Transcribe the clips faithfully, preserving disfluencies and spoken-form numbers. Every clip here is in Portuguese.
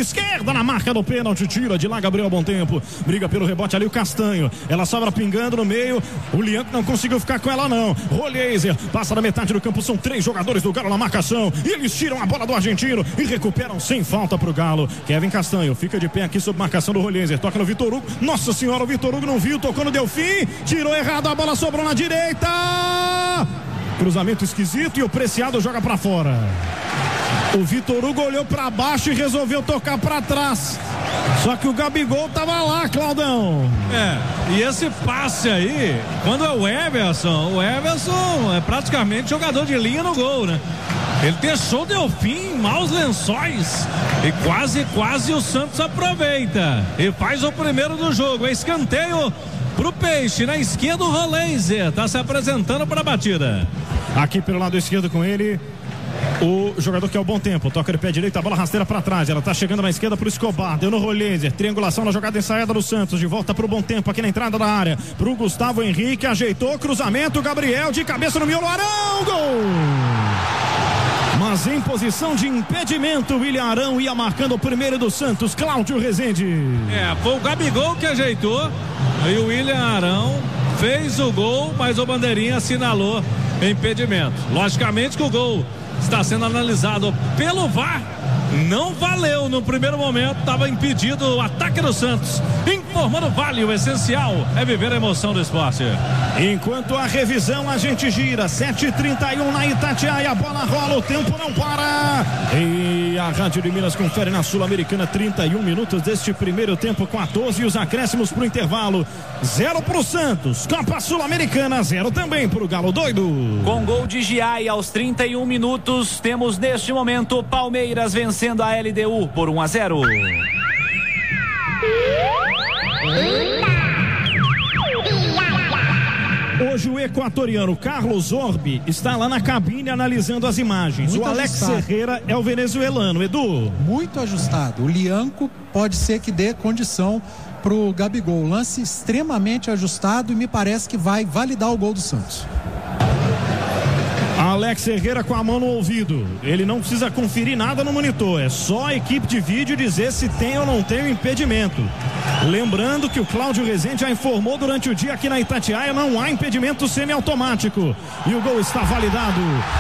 esquerda na marca do pênalti, tira de lá Gabriel Bom Tempo, briga pelo rebote ali o Castanho, ela sobra pingando no meio, o Lianco não conseguiu ficar com ela não, Rolheiser passa da metade do campo, são três jogadores do Galo na marcação, e eles tiram a bola do argentino e recuperam sem falta pro Galo. Kevin Castanho fica de pé aqui sob marcação do Rolheiser, toca no Vitor Hugo, nossa senhora, o Vitor Hugo não viu, tocou no Delfim, tirou errado, a bola sobrou na direita, cruzamento esquisito e o Preciado joga pra fora. O Vitor Hugo olhou pra baixo e resolveu tocar pra trás. Só que o Gabigol tava lá, Claudão. É, e esse passe aí, quando é o Everson, o Everson é praticamente jogador de linha no gol, né? Ele deixou o Delfim em maus lençóis e quase, quase o Santos aproveita e faz o primeiro do jogo. É escanteio pro Peixe, na esquerda o Rolheiser tá se apresentando para a batida. Aqui pelo lado esquerdo com ele o jogador que é o Bom Tempo, toca de pé direito, a bola rasteira para trás, ela tá chegando na esquerda pro Escobar, deu no Rolheiser, triangulação na jogada ensaiada do Santos, de volta pro Bom Tempo aqui na entrada da área, pro Gustavo Henrique, ajeitou, cruzamento, Gabriel de cabeça no miolo, Arão, gol! Mas em posição de impedimento, William Arão ia marcando o primeiro do Santos, Cláudio Rezende. É, foi o Gabigol que ajeitou e o William Arão fez o gol, mas o bandeirinha assinalou impedimento. Logicamente que o gol está sendo analisado pelo V A R, não valeu no primeiro momento, estava impedido o ataque do Santos. Informando Vale, o essencial é viver a emoção do esporte. Enquanto a revisão a gente gira, sete e trinta e um na Itatiaia, a bola rola, o tempo não para. E a Rádio de Minas confere na Sul-Americana, trinta e um minutos deste primeiro tempo, quatorze e os acréscimos pro intervalo. Zero pro Santos, Copa Sul-Americana, zero também pro Galo Doido. Com gol de Giai aos trinta e um minutos, temos neste momento Palmeiras vencendo a L D U por um a zero. Hoje o equatoriano Carlos Orbi está lá na cabine analisando as imagens. Muito o Alex ajustado. Ferreira é o venezuelano, Edu. Muito ajustado. O Lianco pode ser que dê condição pro Gabigol. Lance extremamente ajustado e me parece que vai validar o gol do Santos. Alex Ferreira com a mão no ouvido, ele não precisa conferir nada no monitor, é só a equipe de vídeo dizer se tem ou não tem o impedimento. Lembrando que o Cláudio Rezende já informou durante o dia aqui na Itatiaia, não há impedimento semiautomático e o gol está validado.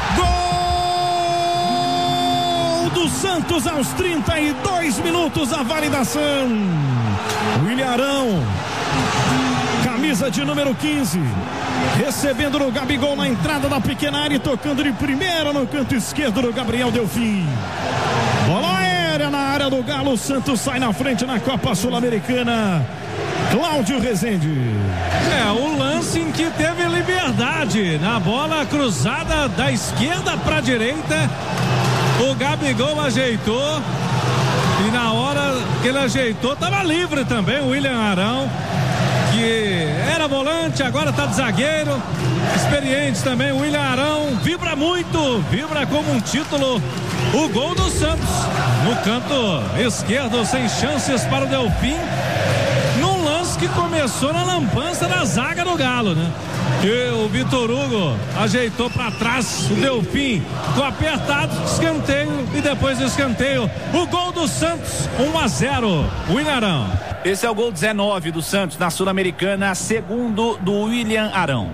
Gol do Santos aos trinta e dois minutos, a validação. William Arão, camisa de número quinze, recebendo no Gabigol na entrada da pequena área e tocando de primeira no canto esquerdo do Gabriel Delfim. Bola aérea na área do Galo, Santos sai na frente na Copa Sul-Americana. Cláudio Rezende. É, o lance em que teve liberdade na bola cruzada da esquerda para a direita. O Gabigol ajeitou e na hora que ele ajeitou estava livre também o William Arão, que era volante, agora está de zagueiro, experiente também. O William Arão vibra muito, vibra como um título. O gol do Santos no canto esquerdo, sem chances para o Delfim, num lance que começou na lambança da zaga do Galo, né? E o Vitor Hugo ajeitou para trás, o Delfim ficou apertado, escanteio e depois do escanteio o gol do Santos, um a zero, William Arão. Esse é o gol dezenove do Santos na Sul-Americana, segundo do William Arão.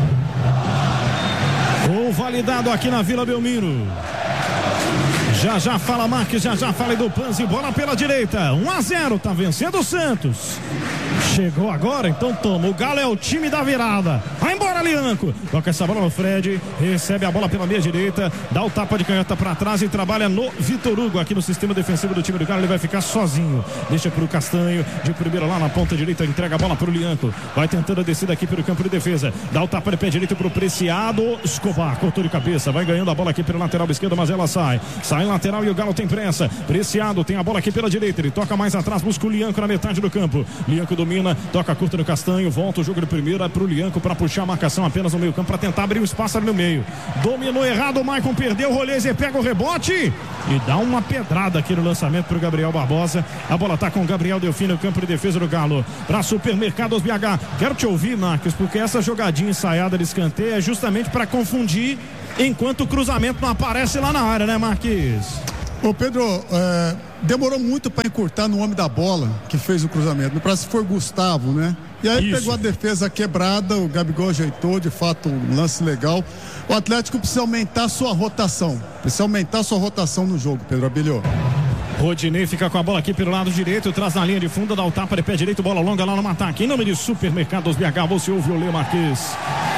Gol validado aqui na Vila Belmiro. Já já fala Marques, já já fala do Panzi, bola pela direita, um a zero, tá vencendo o Santos. Chegou agora, então toma. O Galo é o time da virada. Vai embora, Lianco. Toca essa bola no Fred. Recebe a bola pela meia direita. Dá o tapa de canhota pra trás e trabalha no Vitor Hugo. Aqui no sistema defensivo do time do Galo. Ele vai ficar sozinho. Deixa pro Castanho. De primeira lá na ponta direita. Entrega a bola pro Lianco. Vai tentando a descida aqui pelo campo de defesa. Dá o tapa de pé direito pro Preciado. Escobar. Cortou de cabeça. Vai ganhando a bola aqui pelo lateral esquerdo, mas ela sai. Sai lateral e o Galo tem pressa. Preciado tem a bola aqui pela direita. Ele toca mais atrás. Busca o Lianco na metade do campo. Lianco domina. Toca curta no Castanho, volta o jogo de primeira pro Lianco para puxar a marcação apenas no meio campo, para tentar abrir um espaço ali no meio. Dominou errado, o Maicon perdeu, o Rolheiser pega o rebote e dá uma pedrada aqui no lançamento pro Gabriel Barbosa. A bola tá com o Gabriel Delfim no campo de defesa do Galo. Para Supermercados B H. Quero te ouvir, Marcos, porque essa jogadinha ensaiada de escanteio é justamente para confundir enquanto o cruzamento não aparece lá na área, né, Marquinhos? Ô Pedro, é, demorou muito para encurtar no homem da bola que fez o cruzamento. Me parece que foi o Gustavo, né? E aí Isso. pegou a defesa quebrada, o Gabigol ajeitou, de fato, um lance legal. O Atlético precisa aumentar sua rotação. Precisa aumentar sua rotação no jogo, Pedro Abelhô. Rodinei fica com a bola aqui pelo lado direito, traz na linha de fundo, dá o tapa de pé direito, bola longa lá no ataque. Em nome de Supermercados B H, você ouve o Lê Marques.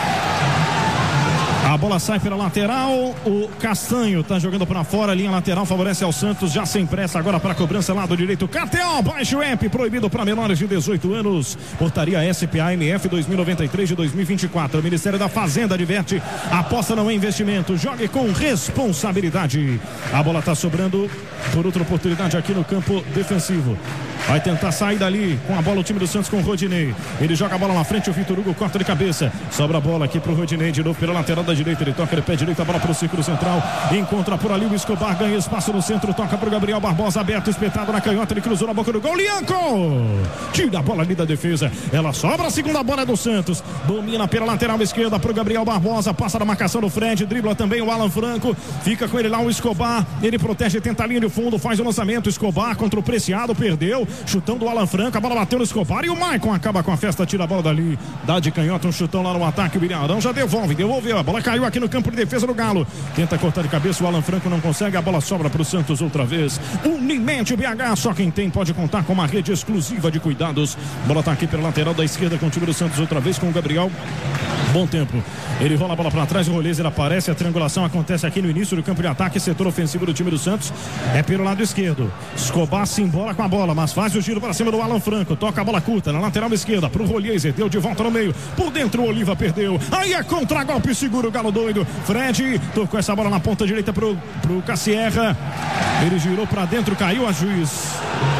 A bola sai pela lateral, o Castanho tá jogando para fora, linha lateral favorece ao Santos, já sem pressa agora para cobrança lado direito. K T O, baixo app, proibido para menores de dezoito anos. Portaria S P A M F dois mil e noventa e três de dois mil e vinte e quatro. O Ministério da Fazenda adverte, aposta não é investimento, jogue com responsabilidade. A bola tá sobrando por outra oportunidade aqui no campo defensivo. Vai tentar sair dali com a bola o time do Santos com o Rodinei. Ele joga a bola na frente, o Vitor Hugo corta de cabeça. Sobra a bola aqui pro Rodinei, de novo pela lateral da direita. Ele toca de pé direito, a bola pro círculo central. Encontra por ali o Escobar, ganha espaço no centro. Toca pro Gabriel Barbosa, aberto, espetado na canhota. Ele cruzou na boca do gol. Lianco! Tira a bola ali da defesa. Ela sobra, a segunda bola é do Santos. Domina pela lateral esquerda pro Gabriel Barbosa. Passa na marcação do Fred. Dribla também o Alan Franco. Fica com ele lá o Escobar. Ele protege, tenta a linha de fundo. Faz o lançamento. Escobar contra o Preciado, perdeu. Chutão do Alan Franco, a bola bateu no Escobar e o Maicon acaba com a festa, tira a bola dali, dá de canhota, um chutão lá no ataque, o Bilharão já devolve, devolveu, a bola caiu aqui no campo de defesa do Galo, tenta cortar de cabeça, o Alan Franco não consegue, a bola sobra pro Santos outra vez. Unimed B H, só quem tem pode contar com uma rede exclusiva de cuidados. Bola tá aqui pela lateral da esquerda com o time do Santos outra vez com o Gabriel. Bom tempo, ele rola a bola para trás, o Rolês, ele aparece, a triangulação acontece aqui no início do campo de ataque, setor ofensivo do time do Santos é pelo lado esquerdo. Escobar se embola com a bola, mas faz o giro para cima do Alan Franco, toca a bola curta na lateral esquerda pro Rolês, deu de volta no meio, por dentro o Oliva perdeu, aí é contra-golpe, segura o Galo doido. Fred tocou essa bola na ponta direita pro, pro Cassierra, ele girou para dentro, caiu a juiz.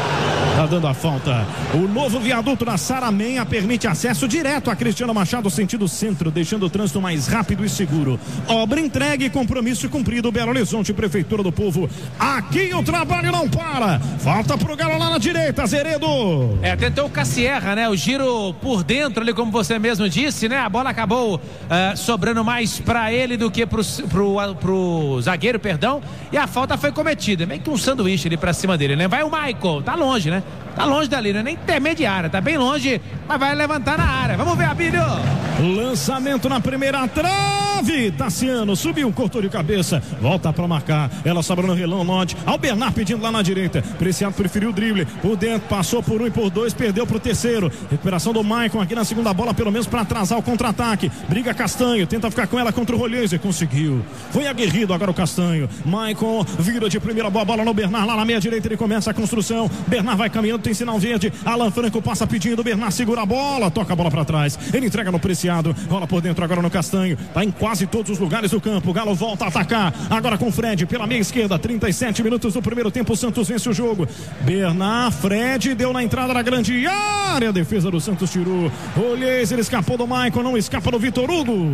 Tá dando a falta. O novo viaduto da Saramenha permite acesso direto a Cristiano Machado, sentido centro, deixando o trânsito mais rápido e seguro. Obra entregue, compromisso cumprido. Belo Horizonte, Prefeitura do Povo. Aqui o trabalho não para. Falta pro Galo lá na direita, Zeredo. É, tentou o Cassierra, né? O giro por dentro ali, como você mesmo disse, né? A bola acabou uh, sobrando mais pra ele do que pro, pro, pro zagueiro, perdão. E a falta foi cometida. Meio que um sanduíche ali pra cima dele, né? Vai o Michael, tá longe, né? Tá longe dali, não é nem intermediária, tá bem longe, mas vai levantar na área. Vamos ver, Abílio. Lançamento na primeira trave. Tassiano subiu, cortou de cabeça, volta pra marcar. Ela sobra no relão norte. Albernard pedindo lá na direita. Preciado preferiu o drible. Por dentro, passou por um e por dois, perdeu pro terceiro. Recuperação do Maicon aqui na segunda bola, pelo menos pra atrasar o contra-ataque. Briga Castanho, tenta ficar com ela contra o Rolheser. Conseguiu. Foi aguerrido agora o Castanho. Maicon vira de primeira boa bola no Bernard. Lá na meia direita ele começa a construção. Bernard vai caminhando, tem sinal verde. Alan Franco passa pedindo. Bernard segura a bola, toca a bola pra trás. Ele entrega no Preciado. Rola por dentro agora no Castanho. Tá em quase todos os lugares do campo. O Galo volta a atacar. Agora com o Fred pela meia esquerda. trinta e sete minutos do primeiro tempo. O Santos vence o jogo. Bernard, Fred deu na entrada da grande área. A defesa do Santos tirou. Olhês, ele escapou do Maicon. Não escapa do Vitor Hugo.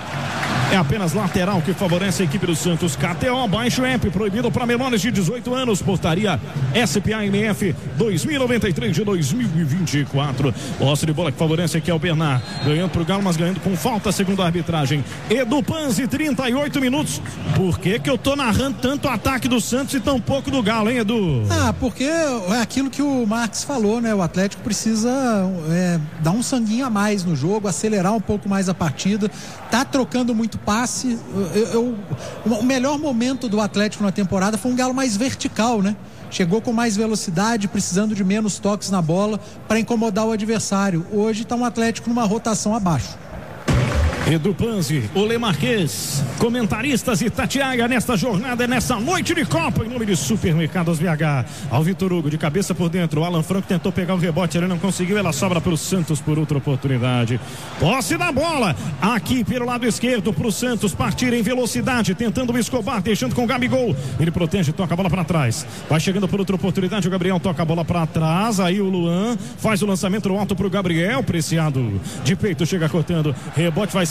É apenas lateral que favorece a equipe do Santos. K T O, baixo app, proibido para menores de dezoito anos. Portaria S P A M F dois mil e noventa e três de dois mil e vinte e quatro. Posse de bola que favorece aqui é o Bernard. Ganhando pro Galo, mas ganhando com falta segundo a arbitragem. Edu Panzi, trinta e oito minutos. Por que que eu tô narrando tanto ataque do Santos e tão pouco do Galo, hein, Edu? Ah, porque é aquilo que o Marques falou, né? O Atlético precisa é, dar um sanguinho a mais no jogo, acelerar um pouco mais a partida. Tá trocando muito passe. Eu, eu, o melhor momento do Atlético na temporada foi um Galo mais vertical, né? Chegou com mais velocidade, precisando de menos toques na bola para incomodar o adversário. Hoje está um Atlético numa rotação abaixo. Edu Panzi, Olê Marques, comentaristas Itatiaia nesta jornada, nessa noite de Copa, em nome de Supermercados B H. Ao Vitor Hugo, de cabeça por dentro, o Alan Franco tentou pegar o rebote, ele não conseguiu, ela sobra para o Santos por outra oportunidade. Posse da bola, aqui pelo lado esquerdo, para o Santos partir em velocidade, tentando o Escobar, deixando com o Gabigol. Ele protege, toca a bola para trás. Vai chegando por outra oportunidade, o Gabriel toca a bola para trás, aí o Luan faz o lançamento alto para o Gabriel, Preciado de peito, chega cortando, rebote vai ser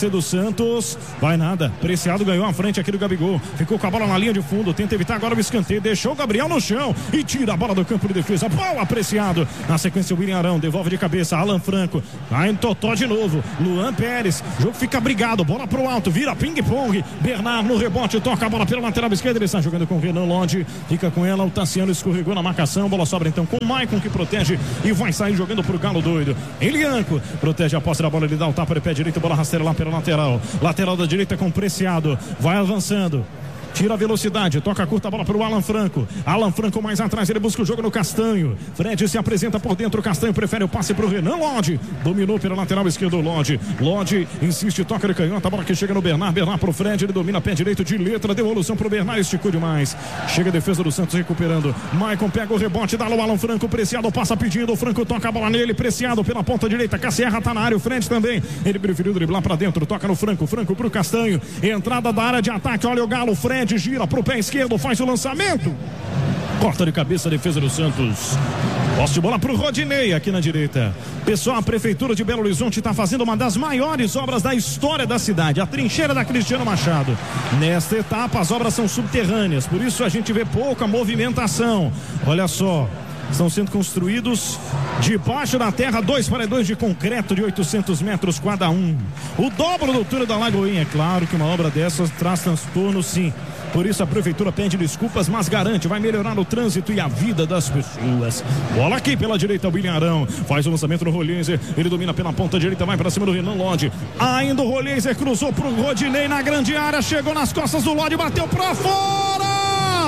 do Santos. Vai nada. Preciado ganhou a frente aqui do Gabigol. Ficou com a bola na linha de fundo. Tenta evitar agora o escanteio. Deixou o Gabriel no chão e tira a bola do campo de defesa. Boa, Preciado. Na sequência, o William Arão devolve de cabeça. Alan Franco. Vai em Totó de novo. Luan Pérez. O jogo fica brigado. Bola pro alto. Vira ping-pong. Bernard no rebote. Toca a bola pela lateral esquerda. Ele está jogando com o Renan Lodge. Fica com ela. O Tassiano escorregou na marcação. Bola sobra então com o Maicon, que protege e vai sair jogando pro Galo doido. Elianco protege a posse da bola. Ele dá o tapa de pé direito. Bola rasteira lá pela lateral. Lateral da direita com Preciado. Vai avançando. Tira a velocidade, toca a curta bola para o Alan Franco. Alan Franco mais atrás, ele busca o jogo no Castanho. Fred se apresenta por dentro, Castanho prefere o passe para o Renan Lodge. Dominou pela lateral esquerda o Lodge. Lodge insiste, toca de canhota, a bola que chega no Bernard. Bernard para o Fred, ele domina pé direito de letra, devolução para o Bernard, esticou demais. Chega a defesa do Santos recuperando. Maicon pega o rebote, dá no Alan Franco. Preciado passa pedindo, o Franco toca a bola nele. Preciado pela ponta direita, Cassierra tá na área, o Fred também. Ele preferiu driblar para dentro, toca no Franco. Franco para o Castanho. Entrada da área de ataque, olha o Galo. Fred gira para o pé esquerdo, faz o lançamento. Corta de cabeça a defesa do Santos. Posse de bola para o Rodinei aqui na direita. Pessoal, a Prefeitura de Belo Horizonte está fazendo uma das maiores obras da história da cidade, a trincheira da Cristiano Machado. Nesta etapa, as obras são subterrâneas, por isso a gente vê pouca movimentação. Olha só. Estão sendo construídos debaixo da terra dois paredões de concreto de oitocentos metros cada um. O dobro da altura da Lagoinha. É claro que uma obra dessas traz transtorno, sim. Por isso a Prefeitura pede desculpas, mas garante, vai melhorar o trânsito e a vida das pessoas. Bola aqui pela direita, o William Arão. Faz o lançamento no Rolhenser. Ele domina pela ponta direita, vai para cima do Renan Lodge. Ainda o Rolhenser cruzou pro Rodinei na grande área. Chegou nas costas do Lodge, bateu pra fora!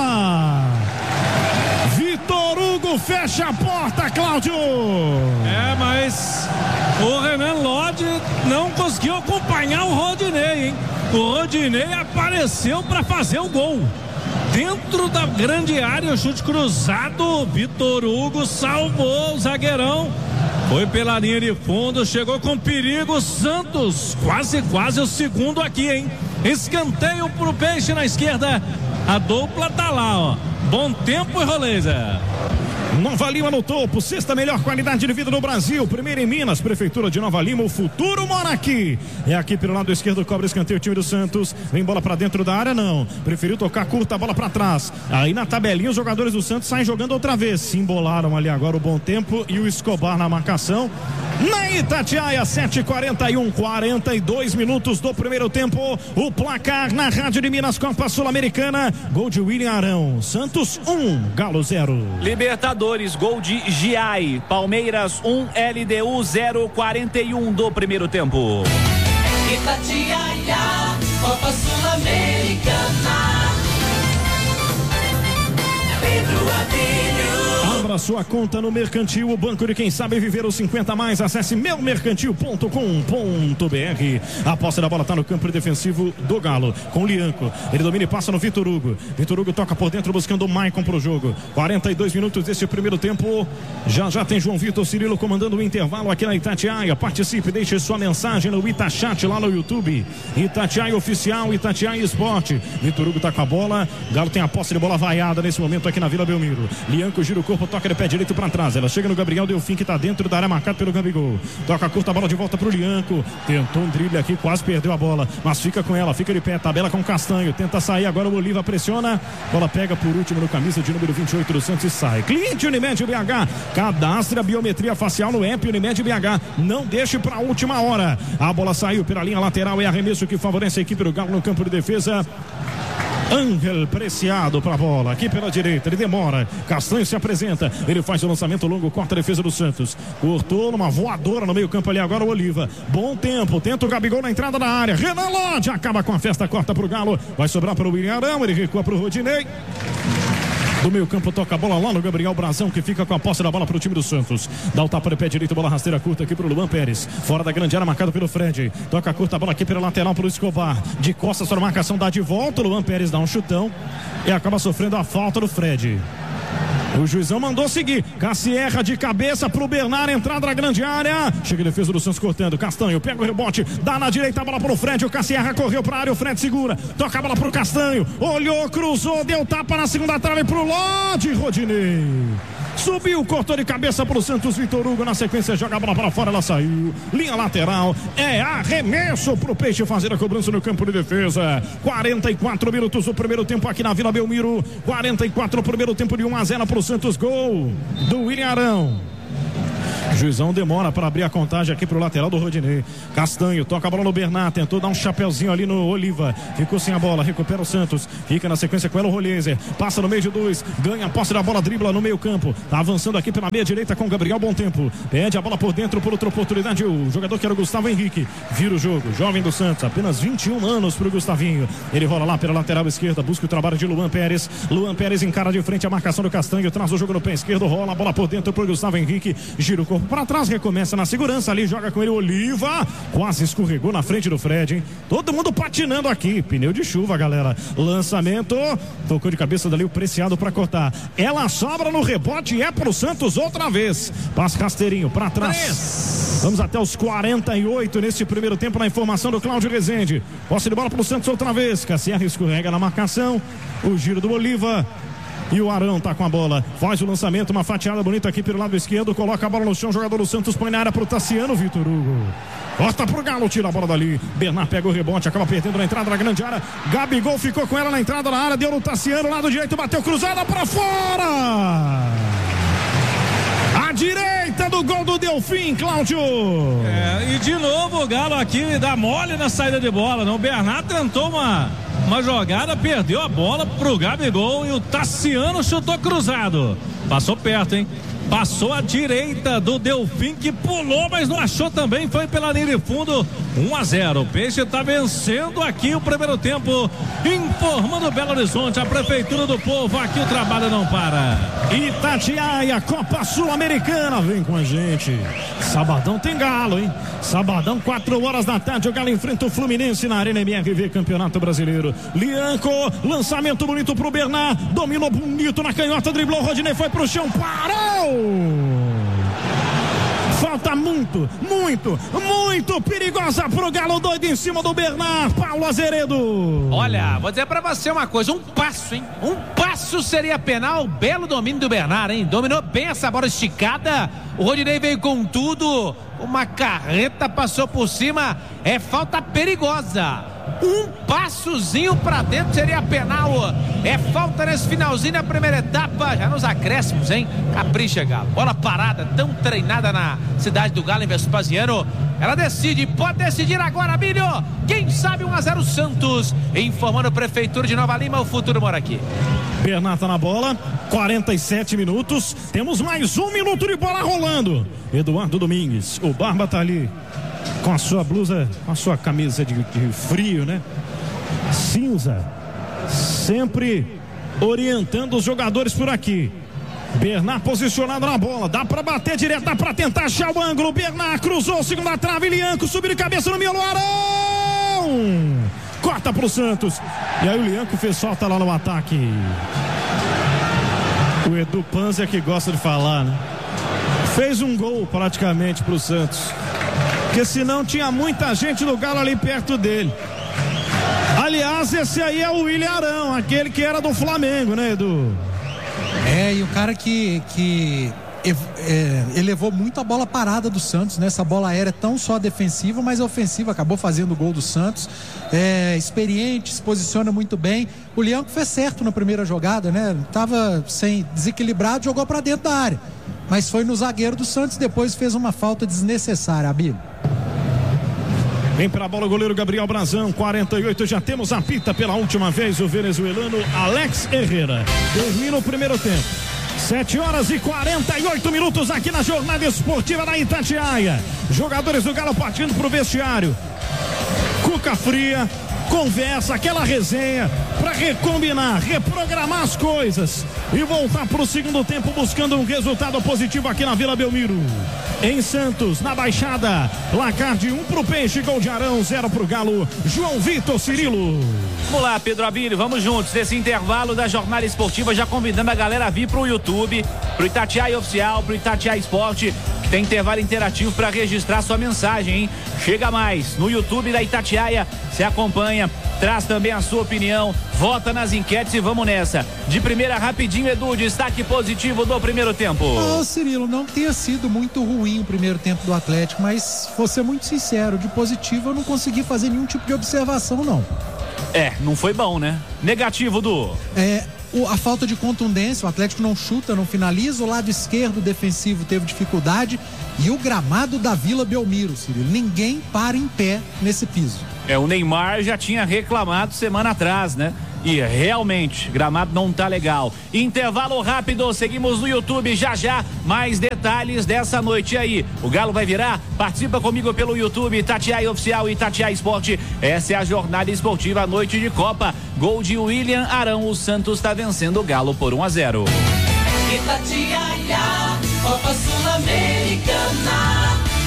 Vitor Hugo fecha a porta, Cláudio. É, mas o Renan Lodge não conseguiu acompanhar o Rodinei, hein? O Rodinei apareceu para fazer o gol. Dentro da grande área, o chute cruzado. Vitor Hugo salvou o zagueirão. Foi pela linha de fundo, chegou com perigo. Santos, quase, quase o segundo aqui, hein? Escanteio pro Peixe na esquerda. A dupla tá lá, ó. Bom tempo e Roleza. Nova Lima no topo, sexta melhor qualidade de vida no Brasil, primeiro em Minas, Prefeitura de Nova Lima, o futuro mora aqui. É aqui pelo lado esquerdo, cobra escanteio o time do Santos, vem bola pra dentro da área, não, preferiu tocar curta, a bola pra trás. Aí na tabelinha os jogadores do Santos saem jogando outra vez, se embolaram ali agora o Bom Tempo e o Escobar na marcação. Na Itatiaia, sete e quarenta e um, quarenta e dois minutos do primeiro tempo, o placar na Rádio de Minas, Copa Sul-Americana, gol de William Arão. Santos um, Galo zero. Libertadores, gol de Giai. Palmeiras um, L D U zero, quarenta e um do primeiro tempo. Itatiaia, Copa Sul-Americana. Pedro Adílio. Abra sua conta no Mercantil, o banco de quem sabe viver os cinquenta mais. Acesse meu mercantil ponto com ponto b r. A posse da bola está no campo defensivo do Galo, com o Lianco. Ele domina e passa no Vitor Hugo. Vitor Hugo toca por dentro buscando o Maicon pro jogo. quarenta e dois minutos desse primeiro tempo. Já já tem João Vitor Cirilo comandando o intervalo aqui na Itatiaia. Participe, deixe sua mensagem no Itachat lá no YouTube. Itatiaia Oficial, Itatiaia Esporte. Vitor Hugo tá com a bola. Galo tem a posse de bola vaiada nesse momento aqui na Vila Belmiro. Lianco gira o corpo, toca de pé direito para trás. Ela chega no Gabriel Delfim, que tá dentro da área, marcado pelo Gabigol. Toca curta a bola de volta pro Lianco. Tentou um drible aqui, quase perdeu a bola, mas fica com ela, fica de pé, tabela com o Castanho. Tenta sair agora, o Oliva pressiona. Bola pega por último no camisa de número vinte e oito do Santos e sai. Cliente Unimed B H. Cadastre a biometria facial no app Unimed B H. Não deixe pra última hora. A bola saiu pela linha lateral. É arremesso que favorece a equipe do Galo no campo de defesa. Ángel Preciado pra bola, aqui pela direita, ele demora, Castanho se apresenta, ele faz o lançamento longo, corta a defesa do Santos, cortou numa voadora no meio campo ali agora o Oliva, bom tempo, tenta o Gabigol na entrada da área, Renan Lodge acaba com a festa, corta pro Galo, vai sobrar para o William Arão, ele recua pro Rodinei. Do meio campo toca a bola lá no Gabriel Brazão, que fica com a posse da bola para o time do Santos. Dá o tapa de pé direito, bola rasteira curta aqui para o Luan Pérez. Fora da grande área, marcado pelo Fred. Toca curta a bola aqui pela lateral para o Escobar. De costas para a marcação, dá de volta. O Luan Pérez dá um chutão e acaba sofrendo a falta do Fred. O juizão mandou seguir. Cassierra de cabeça pro Bernard, entrada na grande área. Chega a defesa do Santos cortando. Castanho pega o rebote, dá na direita a bola pro Fred. O Cassierra correu pra área, o Fred segura. Toca a bola pro Castanho. Olhou, cruzou, deu tapa na segunda trave pro Lodge. Rodinei. Subiu, cortou de cabeça pro Santos, Vitor Hugo. Na sequência, joga a bola para fora, ela saiu. Linha lateral, é arremesso pro Peixe fazer a cobrança no campo de defesa. quarenta e quatro minutos do primeiro tempo aqui na Vila Belmiro. quarenta e quatro, primeiro tempo de um a zero pro Santos. Gol do William Arão. Juizão demora para abrir a contagem aqui pro lateral do Rodinei. Castanho, toca a bola no Bernat, tentou dar um chapeuzinho ali no Oliva, ficou sem a bola, recupera o Santos, fica na sequência com ela o Roliezer, passa no meio de dois, ganha a posse da bola, dribla no meio campo, tá avançando aqui pela meia direita com o Gabriel Bom Tempo, pede a bola por dentro por outra oportunidade, o jogador que era o Gustavo Henrique, vira o jogo, jovem do Santos, apenas vinte e um anos pro Gustavinho, ele rola lá pela lateral esquerda, busca o trabalho de Luan Pérez, Luan Pérez encara de frente a marcação do Castanho, traz o jogo no pé esquerdo, rola a bola por dentro pro Gustavo Henrique, gira o corpo para trás, recomeça na segurança ali, joga com ele o Oliva, quase escorregou na frente do Fred, hein? Todo mundo patinando aqui, pneu de chuva, galera, lançamento, tocou de cabeça dali o Preciado para cortar, ela sobra no rebote e é pro Santos outra vez, passa rasteirinho para trás, vamos até os quarenta e oito nesse primeiro tempo, na informação do Cláudio Rezende, posse de bola pro Santos outra vez, Cassiano escorrega na marcação, o giro do Oliva, e o Arão tá com a bola, faz o lançamento, uma fatiada bonita aqui pelo lado esquerdo, coloca a bola no chão, jogador do Santos põe na área pro Tassiano, Vitor Hugo corta pro Galo, tira a bola dali, Bernard pega o rebote, acaba perdendo na entrada da grande área, Gabigol ficou com ela na entrada da área, deu no Tassiano, lado direito, bateu cruzada pra fora, a direita do gol do Delfim, Cláudio. É, e de novo o Galo aqui dá mole na saída de bola, não? O Bernard tentou uma Uma jogada, perdeu a bola pro Gabigol e o Tassiano chutou cruzado. Passou perto, hein? Passou à direita do Delfim, que pulou, mas não achou também. Foi pela linha de fundo. um a zero. O Peixe está vencendo aqui o primeiro tempo. Informando Belo Horizonte, a Prefeitura do Povo. Aqui o trabalho não para. Itatiaia, Copa Sul-Americana. Vem com a gente. Sabadão tem Galo, hein? Sabadão, quatro horas da tarde. O Galo enfrenta o Fluminense na Arena M R V, Campeonato Brasileiro. Lianco, lançamento bonito pro Bernard. Dominou bonito na canhota, driblou. O Rodinei foi pro chão, parou! Falta muito, muito, muito perigosa pro Galo doido em cima do Bernard, Paulo Azeredo. Olha, vou dizer pra você uma coisa, um passo, hein? Um passo seria penal, belo domínio do Bernard, hein? Dominou bem essa bola esticada, o Rodinei veio com tudo, uma carreta passou por cima, é falta perigosa. Um passozinho pra dentro seria penal. É falta nesse finalzinho da primeira etapa. Já nos acréscimos, hein? Capricha, Galo. Bola parada, tão treinada na cidade do Galo, em Vespasiano. Ela decide, pode decidir agora, Milho. Quem sabe um a zero Santos. Informando a Prefeitura de Nova Lima, o futuro mora aqui. Bernard tá na bola, quarenta e sete minutos. Temos mais um minuto de bola rolando. Eduardo Domingues, o Barba tá ali com a sua blusa, com a sua camisa de, de frio, né? Cinza, sempre orientando os jogadores por aqui. Bernard posicionado na bola, dá pra bater direto, dá pra tentar achar o ângulo. Bernard cruzou, segunda trave, Lianco subiu de cabeça no miolo, Arão! Corta pro Santos. E aí o Lianco fez falta lá no ataque. O Edu Panzer que gosta de falar, né? Fez um gol praticamente pro Santos. Porque senão tinha muita gente do Galo ali perto dele. Aliás, esse aí é o William Arão, aquele que era do Flamengo, né, Edu? É, e o cara que, que é, elevou muito a bola parada do Santos, né? Essa bola aérea tão só defensiva, mas ofensiva, acabou fazendo o gol do Santos. É, experiente, se posiciona muito bem. O Lianco fez certo na primeira jogada, né? Tava sem desequilibrado, jogou pra dentro da área. Mas foi no zagueiro do Santos, depois fez uma falta desnecessária, Abílio. Vem para a bola o goleiro Gabriel Brazão, quarenta e oito, já temos a pita pela última vez, o venezuelano Alex Herrera. Termina o primeiro tempo. sete horas e quarenta e oito minutos aqui na jornada esportiva da Itatiaia. Jogadores do Galo partindo pro vestiário. Cuca fria, conversa, aquela resenha para recombinar, reprogramar as coisas e voltar pro segundo tempo buscando um resultado positivo aqui na Vila Belmiro. Em Santos, na Baixada, placar de um pro Peixe, gol de Arão, zero pro Galo. João Vitor Cirilo. Vamos lá, Pedro Abílio, vamos juntos nesse intervalo da jornada esportiva, já convidando a galera a vir pro YouTube, pro Itatiaia Oficial, pro Itatiaia Esporte. Tem intervalo interativo para registrar sua mensagem, hein? Chega mais no YouTube da Itatiaia, se acompanha, traz também a sua opinião, vota nas enquetes e vamos nessa. De primeira, rapidinho, Edu, destaque positivo do primeiro tempo. Ô, Cirilo, não tenha sido muito ruim o primeiro tempo do Atlético, mas vou ser muito sincero, de positivo eu não consegui fazer nenhum tipo de observação, não. É, não foi bom, né? Negativo, Du. É, o, a falta de contundência, o Atlético não chuta, não finaliza, o lado esquerdo defensivo teve dificuldade e o gramado da Vila Belmiro, Cirilo, ninguém para em pé nesse piso. É, o Neymar já tinha reclamado semana atrás, né? E realmente, gramado não tá legal. Intervalo rápido, seguimos no YouTube já já, mais detalhes dessa noite aí. O Galo vai virar? Participa comigo pelo YouTube, Itatiaia Oficial e Itatiaia Esporte. Essa é a jornada esportiva, noite de Copa. Gol de William Arão, o Santos está vencendo o Galo por um a zero. Itatiaia, Copa Sul-Americana.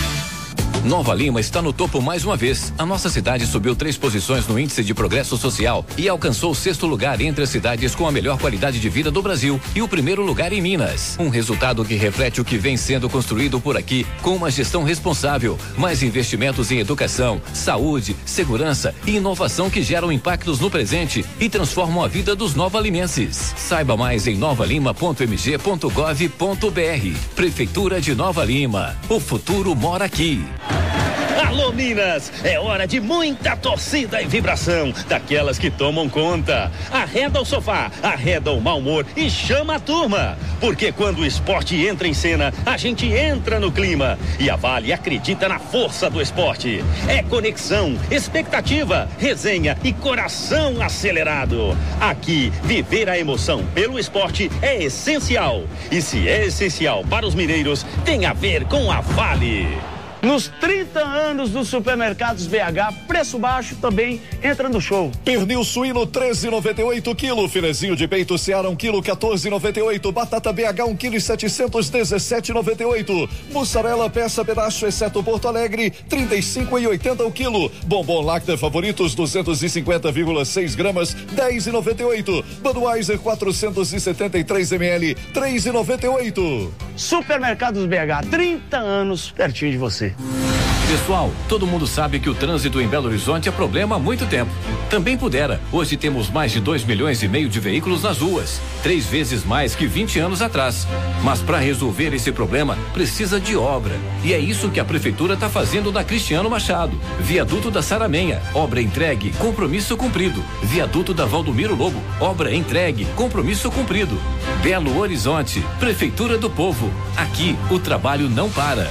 Nova Lima está no topo mais uma vez. A nossa cidade subiu três posições no índice de progresso social e alcançou o sexto lugar entre as cidades com a melhor qualidade de vida do Brasil e o primeiro lugar em Minas. Um resultado que reflete o que vem sendo construído por aqui com uma gestão responsável, mais investimentos em educação, saúde, segurança e inovação que geram impactos no presente e transformam a vida dos nova-limenses. Saiba mais em nova lima ponto m g ponto gov ponto b r. Prefeitura de Nova Lima. O futuro mora aqui. Alô Minas, é hora de muita torcida e vibração, daquelas que tomam conta. Arreda o sofá, arreda o mau humor e chama a turma, porque quando o esporte entra em cena, a gente entra no clima e a Vale acredita na força do esporte. É conexão, expectativa, resenha e coração acelerado. Aqui, viver a emoção pelo esporte é essencial, e se é essencial para os mineiros, tem a ver com a Vale. Nos trinta anos dos supermercados B H, preço baixo também entra no show. Pernil suíno treze e noventa e oito quilo, filezinho de peito Seara um quilo quatorze e noventa e oito, batata B H um quilo e setecentos dezessete e noventa e oito, mussarela peça pedaço exceto Porto Alegre trinta e cinco e oitenta o quilo, bombom Lacta favoritos duzentos e cinquenta vírgula seis gramas dez e noventa e oito, Budweiser quatrocentos e setenta e três mililitros três e noventa e oito. Supermercados B H, trinta anos pertinho de você. Pessoal, todo mundo sabe que o trânsito em Belo Horizonte é problema há muito tempo. Também Pudera. Hoje temos mais de dois milhões e meio de veículos nas ruas, três vezes mais que vinte anos atrás. Mas para resolver esse problema, precisa de obra. E é isso que a prefeitura está fazendo na Cristiano Machado. Viaduto da Saramenha, obra entregue, compromisso cumprido. Viaduto da Valdomiro Lobo, obra entregue, compromisso cumprido. Belo Horizonte, Prefeitura do Povo. Aqui o trabalho não para.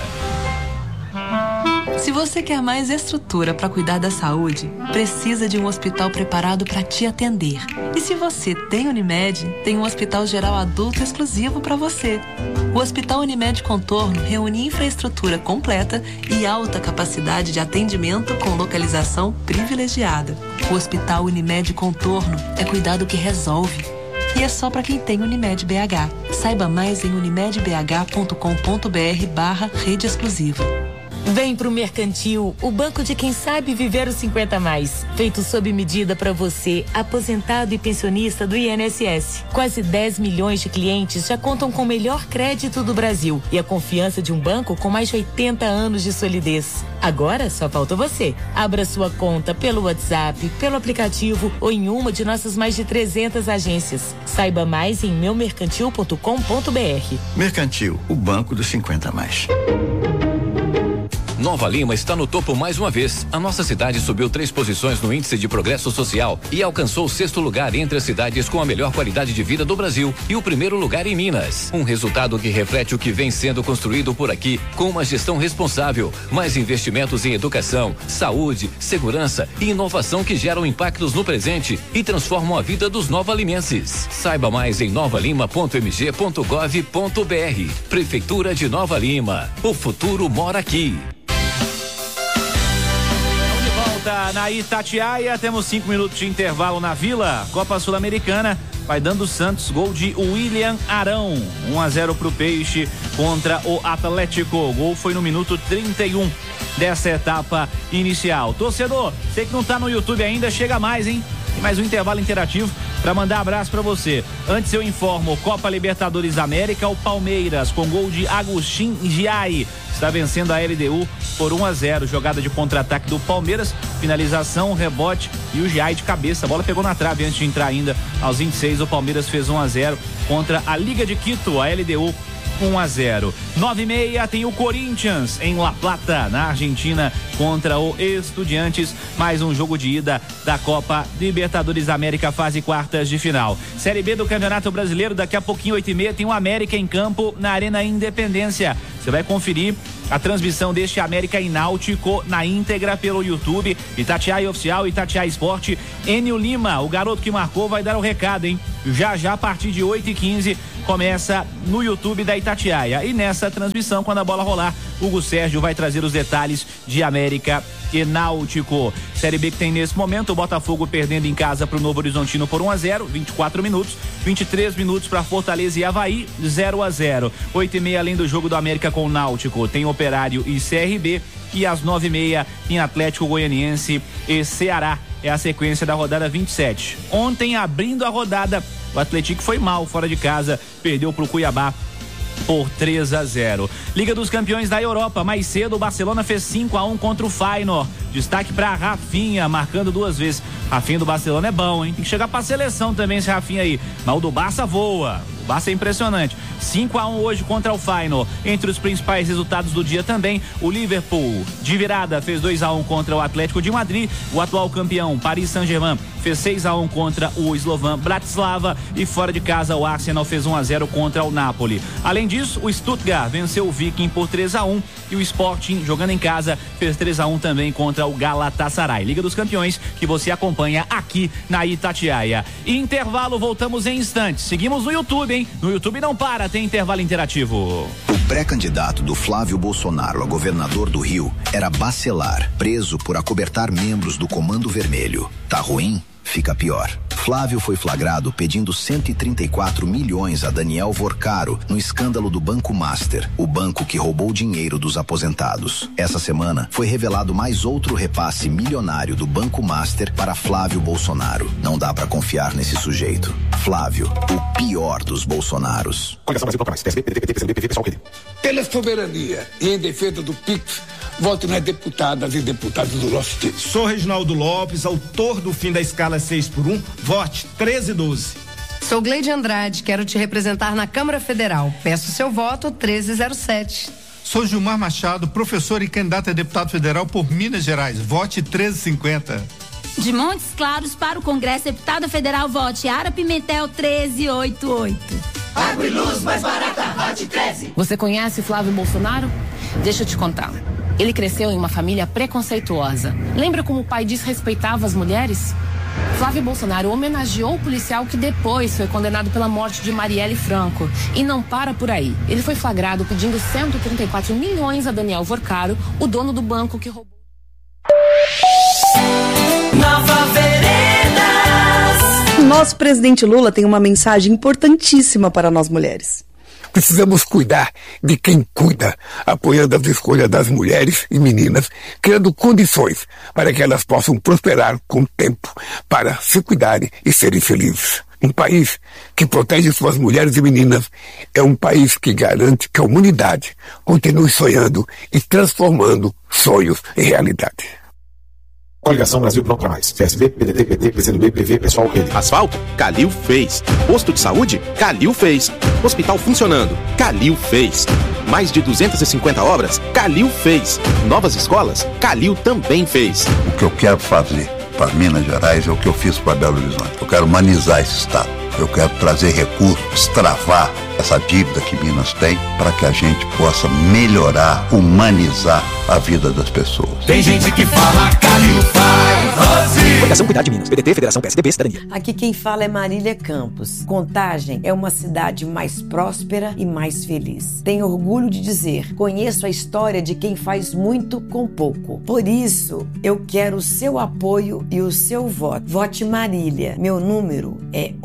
Se você quer mais estrutura para cuidar da saúde, precisa de um hospital preparado para te atender. E se você tem Unimed, tem um hospital geral adulto exclusivo para você. O Hospital Unimed Contorno reúne infraestrutura completa e alta capacidade de atendimento com localização privilegiada. O Hospital Unimed Contorno é cuidado que resolve. E é só para quem tem Unimed B H. Saiba mais em unimedbh ponto com ponto b r barra rede exclusiva. Vem pro Mercantil, o banco de quem sabe viver os cinquenta mais. Feito sob medida para você, aposentado e pensionista do I N S S. Quase dez milhões de clientes já contam com o melhor crédito do Brasil e a confiança de um banco com mais de oitenta anos de solidez. Agora só falta você. Abra sua conta pelo WhatsApp, pelo aplicativo ou em uma de nossas mais de trezentas agências. Saiba mais em meu mercantil ponto com ponto b r. Mercantil, o banco dos cinquenta mais. Nova Lima está no topo mais uma vez. A nossa cidade subiu três posições no índice de progresso social e alcançou o sexto lugar entre as cidades com a melhor qualidade de vida do Brasil e o primeiro lugar em Minas. Um resultado que reflete o que vem sendo construído por aqui com uma gestão responsável, mais investimentos em educação, saúde, segurança e inovação que geram impactos no presente e transformam a vida dos nova-limenses. Saiba mais em nova lima ponto m g ponto gov ponto b r. Prefeitura de Nova Lima. O futuro mora aqui. Na Itatiaia, temos cinco minutos de intervalo na Vila. Copa Sul-Americana vai dando Santos, gol de William Arão, um a zero pro Peixe contra o Atlético. O gol foi no minuto trinta e um dessa etapa inicial. Torcedor, você que não tá no YouTube ainda, chega mais, hein? Tem mais um intervalo interativo para mandar abraço para você. Antes eu informo, Copa Libertadores América, o Palmeiras com gol de Agustin Giai está vencendo a L D U por um a zero, jogada de contra-ataque do Palmeiras, finalização, rebote e o Giai de cabeça, a bola pegou na trave antes de entrar ainda. Aos vinte e seis o Palmeiras fez um a zero contra a Liga de Quito, a L D U um a zero. nove e meia tem o Corinthians em La Plata, na Argentina, contra o Estudiantes. Mais um jogo de ida da Copa Libertadores América, fase quartas de final. Série B do Campeonato Brasileiro, daqui a pouquinho, oito e meia, tem o América em campo na Arena Independência. Você vai conferir a transmissão deste América e Náutico na íntegra pelo YouTube, Itatiaia Oficial, Itatiaia Esporte. Enio Lima, o garoto que marcou, vai dar o recado, hein? Já já, a partir de oito e quinze, começa no YouTube da Itatiaia. E nessa transmissão, quando a bola rolar, Hugo Sérgio vai trazer os detalhes de América e Náutico. Série B que tem nesse momento o Botafogo perdendo em casa para o Novo Horizontino por um a zero, vinte e quatro minutos, vinte e três minutos para Fortaleza e Avaí, zero a zero. oito e meia, além do jogo do América com o Náutico, tem Operário e C R B, e às nove e meia tem Atlético Goianiense e Ceará. É a sequência da rodada vinte e sete. Ontem, abrindo a rodada, o Atlético foi mal fora de casa, perdeu para o Cuiabá por três a zero. Liga dos Campeões da Europa, mais cedo o Barcelona fez cinco a um contra o Feyenoord. Destaque para Rafinha, marcando duas vezes. Rafinha do Barcelona é bom, hein? Tem que chegar para a seleção também esse Rafinha aí. Mas o do Barça voa. O Barça é impressionante. cinco a um hoje contra o Feyenoord. Entre os principais resultados do dia também, o Liverpool de virada fez dois a um contra o Atlético de Madrid. O atual campeão, Paris Saint-Germain, fez seis a um contra o Slovan Bratislava. E fora de casa, o Arsenal fez um a zero contra o Napoli. Além disso, o Stuttgart venceu o Viking por três a um. E o Sporting, jogando em casa, fez três a um também contra o Galatasaray. Liga dos Campeões, que você acompanha aqui na Itatiaia. Intervalo, voltamos em instantes. Seguimos no YouTube, hein? No YouTube não para, tem intervalo interativo. O pré-candidato do Flávio Bolsonaro a governador do Rio era Bacelar, preso por acobertar membros do Comando Vermelho. Tá ruim? Fica pior. Flávio foi flagrado pedindo cento e trinta e quatro milhões a Daniel Vorcaro no escândalo do Banco Master, o banco que roubou dinheiro dos aposentados. Essa semana foi revelado mais outro repasse milionário do Banco Master para Flávio Bolsonaro. Não dá pra confiar nesse sujeito. Flávio, o pior dos Bolsonaros. Coligação Brasil Toca Mais, P S B, P D T, P C B, P V, Pessoal, Rede. Pela soberania e em defesa do Pix, voto nas deputadas e deputados do nosso tempo. Sou Reginaldo Lopes, autor do fim da escala seis por um, vote treze doze. Sou Gleide Andrade, quero te representar na Câmara Federal. Peço seu voto treze zero sete. Sou Gilmar Machado, professor e candidato a deputado federal por Minas Gerais. Vote treze cinquenta. De Montes Claros para o Congresso, deputada federal, vote Ara Pimentel treze oitenta e oito. Água e luz mais barata, vote treze. Você conhece Flávio Bolsonaro? Deixa eu te contar. Ele cresceu em uma família preconceituosa. Lembra como o pai desrespeitava as mulheres? Flávio Bolsonaro homenageou o policial que depois foi condenado pela morte de Marielle Franco. E não para por aí. Ele foi flagrado pedindo cento e trinta e quatro milhões a Daniel Vorcaro, o dono do banco que roubou. Nova Veredas. Nosso presidente Lula tem uma mensagem importantíssima para nós mulheres. Precisamos cuidar de quem cuida, apoiando as escolhas das mulheres e meninas, criando condições para que elas possam prosperar com o tempo, para se cuidarem e serem felizes. Um país que protege suas mulheres e meninas é um país que garante que a humanidade continue sonhando e transformando sonhos em realidade. Coligação Brasil Pronto Mais. P S B, P D T, P T, P C B, P V, Pessoal, Rede. Asfalto? Calil fez. Posto de saúde? Calil fez. Hospital funcionando? Calil fez. Mais de duzentas e cinquenta obras? Calil fez. Novas escolas? Calil também fez. O que eu quero fazer para Minas Gerais é o que eu fiz para Belo Horizonte. Eu quero humanizar esse estado. Eu quero trazer recursos, destravar essa dívida que Minas tem para que a gente possa melhorar, humanizar a vida das pessoas. Tem gente que fala Calil faz. Coligação Cuidar de Minas. P D T, Federação P S D B, Cidadania. Aqui quem fala é Marília Campos. Contagem é uma cidade mais próspera e mais feliz. Tenho orgulho de dizer, conheço a história de quem faz muito com pouco. Por isso, eu quero o seu apoio e o seu voto. Vote Marília. Meu número é um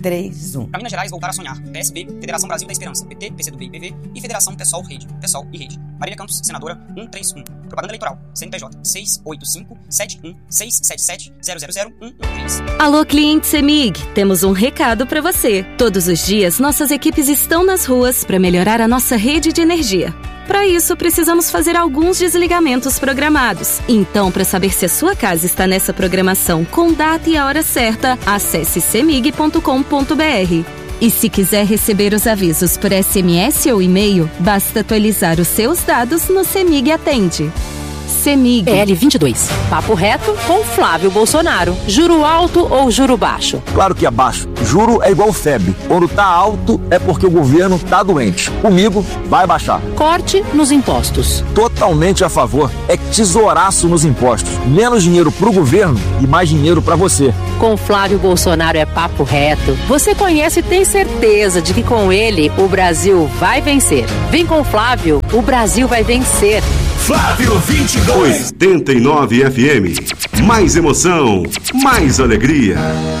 três um. Para Minas Gerais, voltar a sonhar. P S B, Federação Brasil da Esperança, P T, PCdoB e P V e Federação PSOL Rede, PSOL e Rede. Marília Campos, senadora, cento e trinta e um. Propaganda eleitoral, C N P J, seis oito cinco sete um seis sete sete zero zero zero um um três. Alô, cliente CEMIG, temos um recado para você. Todos os dias, nossas equipes estão nas ruas para melhorar a nossa rede de energia. Para isso, precisamos fazer alguns desligamentos programados. Então, para saber se a sua casa está nessa programação com data e a hora certa, acesse cemig ponto com ponto br. E se quiser receber os avisos por S M S ou e-mail, basta atualizar os seus dados no CEMIG Atende. CEMIG. L vinte e dois. Papo reto com Flávio Bolsonaro. Juro alto ou juro baixo? Claro que é baixo. Juro é igual febre. Quando tá alto é porque o governo tá doente. Comigo vai baixar. Corte nos impostos. Totalmente a favor. É tesouraço nos impostos. Menos dinheiro pro governo e mais dinheiro pra você. Com Flávio Bolsonaro é papo reto. Você conhece e tem certeza de que com ele o Brasil vai vencer. Vem com o Flávio, o Brasil vai vencer. Flávio vinte e dois. oitenta e nove F M. Mais emoção, mais alegria.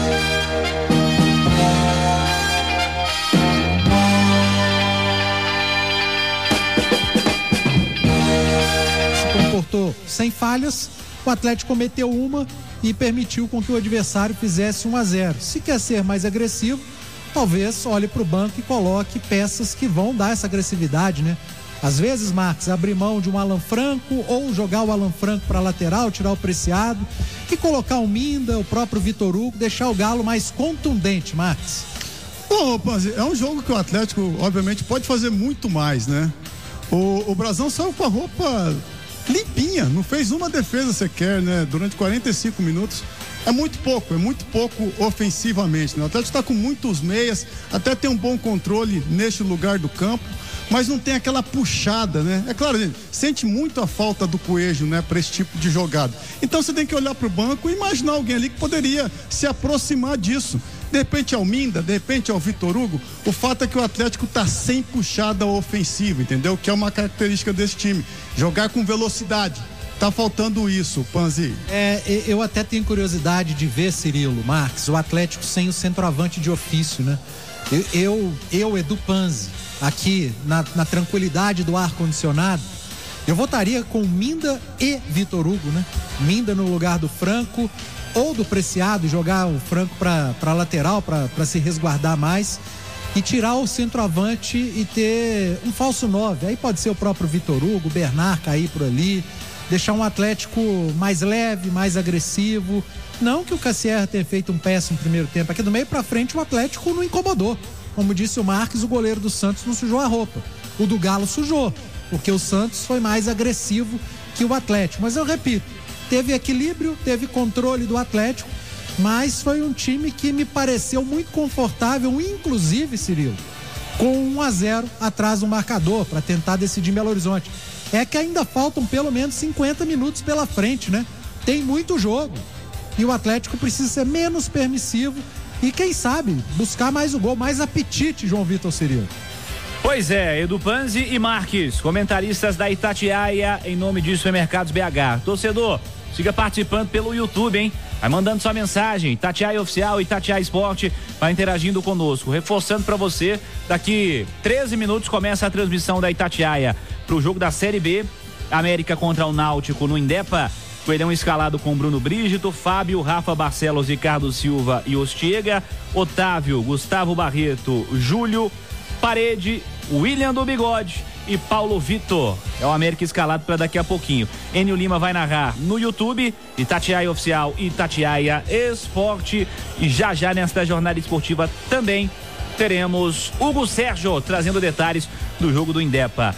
Se comportou sem falhas, o Atlético cometeu uma e permitiu com que o adversário fizesse um a zero. Se quer ser mais agressivo, talvez olhe para o banco e coloque peças que vão dar essa agressividade, né? Às vezes, Marcos, abrir mão de um Alan Franco ou jogar o Alan Franco para lateral, tirar o Preciado, que colocar o Minda, o próprio Vitor Hugo, deixar o Galo mais contundente, Marcos. Bom, Panzi, é um jogo que o Atlético, obviamente, pode fazer muito mais, né? O, o Brasão saiu com a roupa limpinha, não fez uma defesa sequer, né? Durante quarenta e cinco minutos. É muito pouco, é muito pouco ofensivamente, né? O Atlético está com muitos meias, até tem um bom controle neste lugar do campo, mas não tem aquela puxada, né? É claro, gente, sente muito a falta do Coelho, né, para esse tipo de jogada. Então você tem que olhar para o banco e imaginar alguém ali que poderia se aproximar disso. De repente ao Minda, de repente ao Vitor Hugo. O fato é que o Atlético tá sem puxada ofensiva, entendeu? Que é uma característica desse time. Jogar com velocidade. Tá faltando isso, Panzi. É, eu até tenho curiosidade de ver, Cirilo, Marques, o Atlético sem o centroavante de ofício, né? Eu, eu, eu Edu Panzi, aqui na, na tranquilidade do ar-condicionado, eu votaria com Minda e Vitor Hugo, né? Minda no lugar do Franco ou do Preciado, jogar o Franco para para lateral, para se resguardar mais e tirar o centroavante e ter um falso nove. Aí pode ser o próprio Vitor Hugo, o Bernard cair por ali, deixar um Atlético mais leve, mais agressivo. Não que o Cassier tenha feito um péssimo primeiro tempo. Aqui do meio para frente o Atlético não incomodou. Como disse o Marques, o goleiro do Santos não sujou a roupa. O do Galo sujou, porque o Santos foi mais agressivo que o Atlético. Mas eu repito, teve equilíbrio, teve controle do Atlético, mas foi um time que me pareceu muito confortável, inclusive, Cirilo, com um a zero atrás do marcador para tentar decidir Belo Horizonte. É que ainda faltam pelo menos cinquenta minutos pela frente, né? Tem muito jogo. E o Atlético precisa ser menos permissivo e, quem sabe, buscar mais o gol, mais apetite, João Vitor Cirilo. Pois é, Edu Panzi e Marques, comentaristas da Itatiaia, em nome de Supermercados B H. Torcedor, siga participando pelo YouTube, hein? Vai mandando sua mensagem, Itatiaia Oficial e Itatiaia Esporte, vai interagindo conosco. Reforçando para você, daqui treze minutos começa a transmissão da Itatiaia pro jogo da Série B, América contra o Náutico no Indepa. Coelhão escalado com Bruno Brígido, Fábio, Rafa Barcelos, Ricardo Silva e Ostiega, Otávio, Gustavo Barreto, Júlio, Parede, William do Bigode e Paulo Vitor. É o América escalado para daqui a pouquinho. Enio Lima vai narrar no YouTube, Itatiaia Oficial e Itatiaia Esporte. E já já nesta jornada esportiva também teremos Hugo Sérgio trazendo detalhes do jogo do Indepa.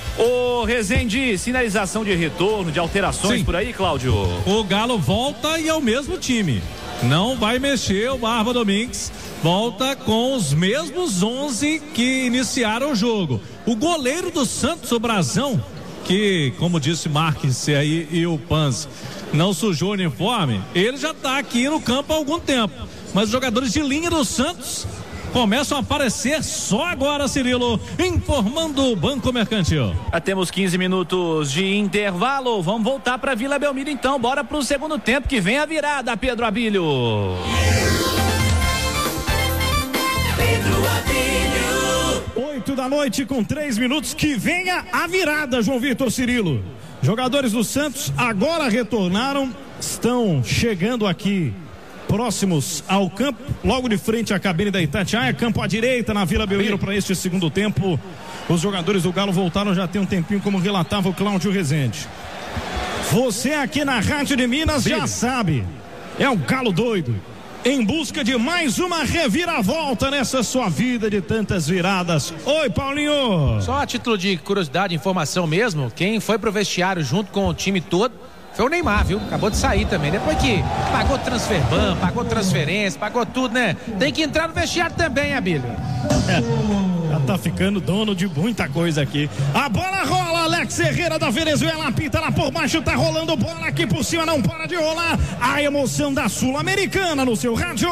Ô Rezende, sinalização de retorno, de alterações. Sim. Por aí, Cláudio? O Galo volta e é o mesmo time. Não vai mexer o Barba Domingues. Volta com os mesmos onze que iniciaram o jogo. O goleiro do Santos, o Brasão, que, como disse Marques aí e o Panzi, não sujou o uniforme, ele já está aqui no campo há algum tempo. Mas os jogadores de linha do Santos começam a aparecer só agora, Cirilo, informando o Banco Mercantil. Já temos quinze minutos de intervalo. Vamos voltar para Vila Belmiro então. Bora pro segundo tempo que vem a virada, Pedro Abílio. Pedro Abílio. Oito da noite com três minutos, que venha a virada, João Vitor Cirilo. Jogadores do Santos agora retornaram, estão chegando aqui próximos ao campo, logo de frente à cabine da Itatiaia, campo à direita na Vila Belmiro para este segundo tempo. Os jogadores do Galo voltaram já tem um tempinho, como relatava o Cláudio Rezende. Você aqui na Rádio de Minas já sabe, é o Galo doido, em busca de mais uma reviravolta nessa sua vida de tantas viradas. Oi, Paulinho. Só a título de curiosidade, informação mesmo, quem foi pro vestiário junto com o time todo foi o Neymar, viu? Acabou de sair também, depois que pagou transferban, pagou transferência, pagou tudo, né? Tem que entrar no vestiário também, Abílio. É, já tá ficando dono de muita coisa aqui. A bola rola, Alex Herrera da Venezuela apita lá por baixo, tá rolando bola aqui por cima, não para de rolar. A emoção da Sul-Americana no seu rádio.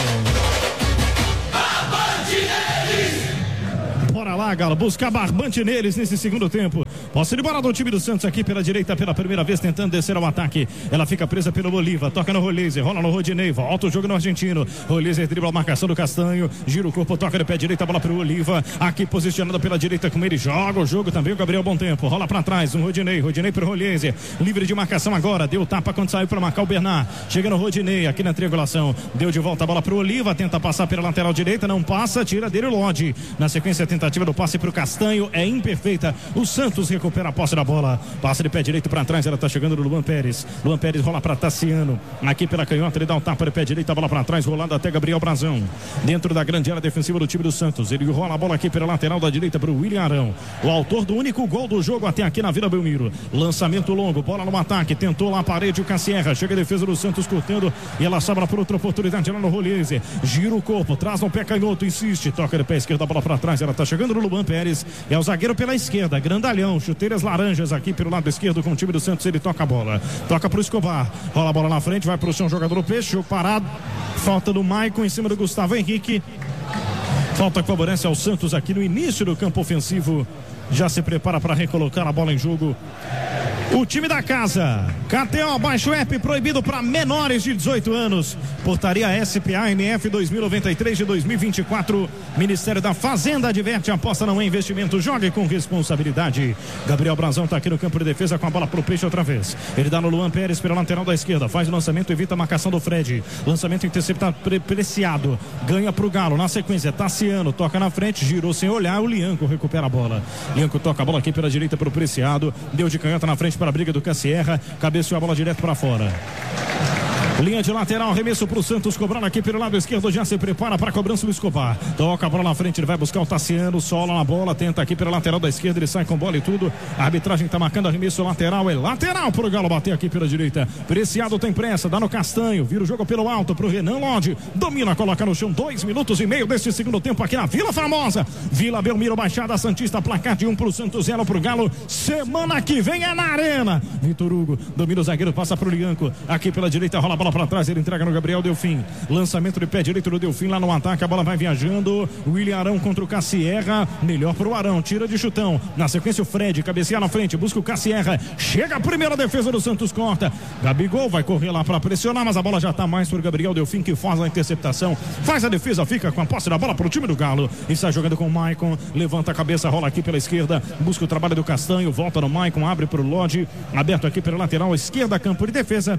Bora lá, Galo, buscar barbante neles nesse segundo tempo. Posse de bola do time do Santos aqui pela direita, pela primeira vez tentando descer ao ataque. Ela fica presa pelo Bolívar, toca no Rolese, rola no Rodinei, volta o jogo no argentino. Rolese dribla a marcação do Castanho, gira o corpo, toca de pé direito, a bola pro Oliva. Aqui posicionado pela direita com ele, joga o jogo também o Gabriel Bom Tempo. Rola pra trás, um Rodinei, Rodinei pro Rolese. Livre de marcação agora, deu tapa quando saiu pra marcar o Bernard. Chega no Rodinei, aqui na triangulação. Deu de volta a bola pro Oliva, tenta passar pela lateral direita, não passa, tira dele o Lodge. Na sequência, tenta tentativa do passe para o Castanho é imperfeita. O Santos recupera a posse da bola. Passa de pé direito para trás. Ela está chegando no Luan Pérez. Luan Pérez rola para Tassiano. Aqui pela canhota, ele dá um tapa de pé direito. A bola para trás, rolada até Gabriel Brazão. Dentro da grande área defensiva do time do Santos. Ele rola a bola aqui pela lateral da direita para o William Arão. O autor do único gol do jogo até aqui na Vila Belmiro. Lançamento longo, bola no ataque. Tentou lá a parede o Cassierra. Chega a defesa do Santos cortando. E ela sobra por outra oportunidade lá no Rolese. Gira o corpo, traz no pé canhoto, insiste. Toca de pé esquerdo, a bola para trás. Ela está chegando no Luan Pérez, é o zagueiro pela esquerda, grandalhão, chuteiras laranjas aqui pelo lado esquerdo com o time do Santos. Ele toca a bola, toca pro Escobar, rola a bola na frente, vai pro chão, jogador do Peixe, parado, falta do Maicon em cima do Gustavo Henrique, falta que favorece ao Santos aqui no início do campo ofensivo. Já se prepara para recolocar a bola em jogo o time da casa. K T O, baixo app, proibido para menores de dezoito anos. Portaria S P A N F dois mil e noventa e três de dois mil e vinte e quatro. Ministério da Fazenda adverte: aposta não é investimento, jogue com responsabilidade. Gabriel Brazão está aqui no campo de defesa com a bola pro Peixe outra vez. Ele dá no Luan Pérez pela lateral da esquerda, faz o lançamento, evita a marcação do Fred. Lançamento interceptado, pre preciado. Ganha pro Galo, na sequência Tassiano toca na frente, girou sem olhar, o Lianco recupera a bola. Lianco toca a bola aqui pela direita pro Preciado, deu de canhota na frente para a briga do Cassierra, cabeceou a bola direto para fora. Linha de lateral, arremesso pro Santos, cobrando aqui pelo lado esquerdo, já se prepara para a cobrança do Escobar. Toca a bola na frente, ele vai buscar o Tassiano, sola na bola, tenta aqui pela lateral da esquerda, ele sai com bola e tudo. A arbitragem tá marcando arremesso lateral, é lateral pro Galo bater aqui pela direita. Preciado tem pressa, dá no Castanho, vira o jogo pelo alto pro Renan Lodge, domina, coloca no chão, dois minutos e meio deste segundo tempo aqui na Vila Formosa. Vila Belmiro, Baixada Santista, placar de um pro Santos, zero pro Galo. Semana que vem é na Arena. Vitor Hugo, domina o zagueiro, passa pro Lianco, aqui pela direita, rola a bola para trás, ele entrega no Gabriel Delfim, lançamento de pé direito do Delfim lá no ataque, a bola vai viajando, William Arão contra o Cassierra, melhor pro Arão, tira de chutão, na sequência o Fred, cabeceia na frente, busca o Cassierra, chega a primeira defesa do Santos, corta, Gabigol vai correr lá para pressionar, mas a bola já tá mais pro Gabriel Delfim, que faz a interceptação, faz a defesa, fica com a posse da bola pro time do Galo, e sai jogando com o Maicon, levanta a cabeça, rola aqui pela esquerda, busca o trabalho do Castanho, volta no Maicon, abre pro Lodge, aberto aqui pela lateral esquerda, campo de defesa.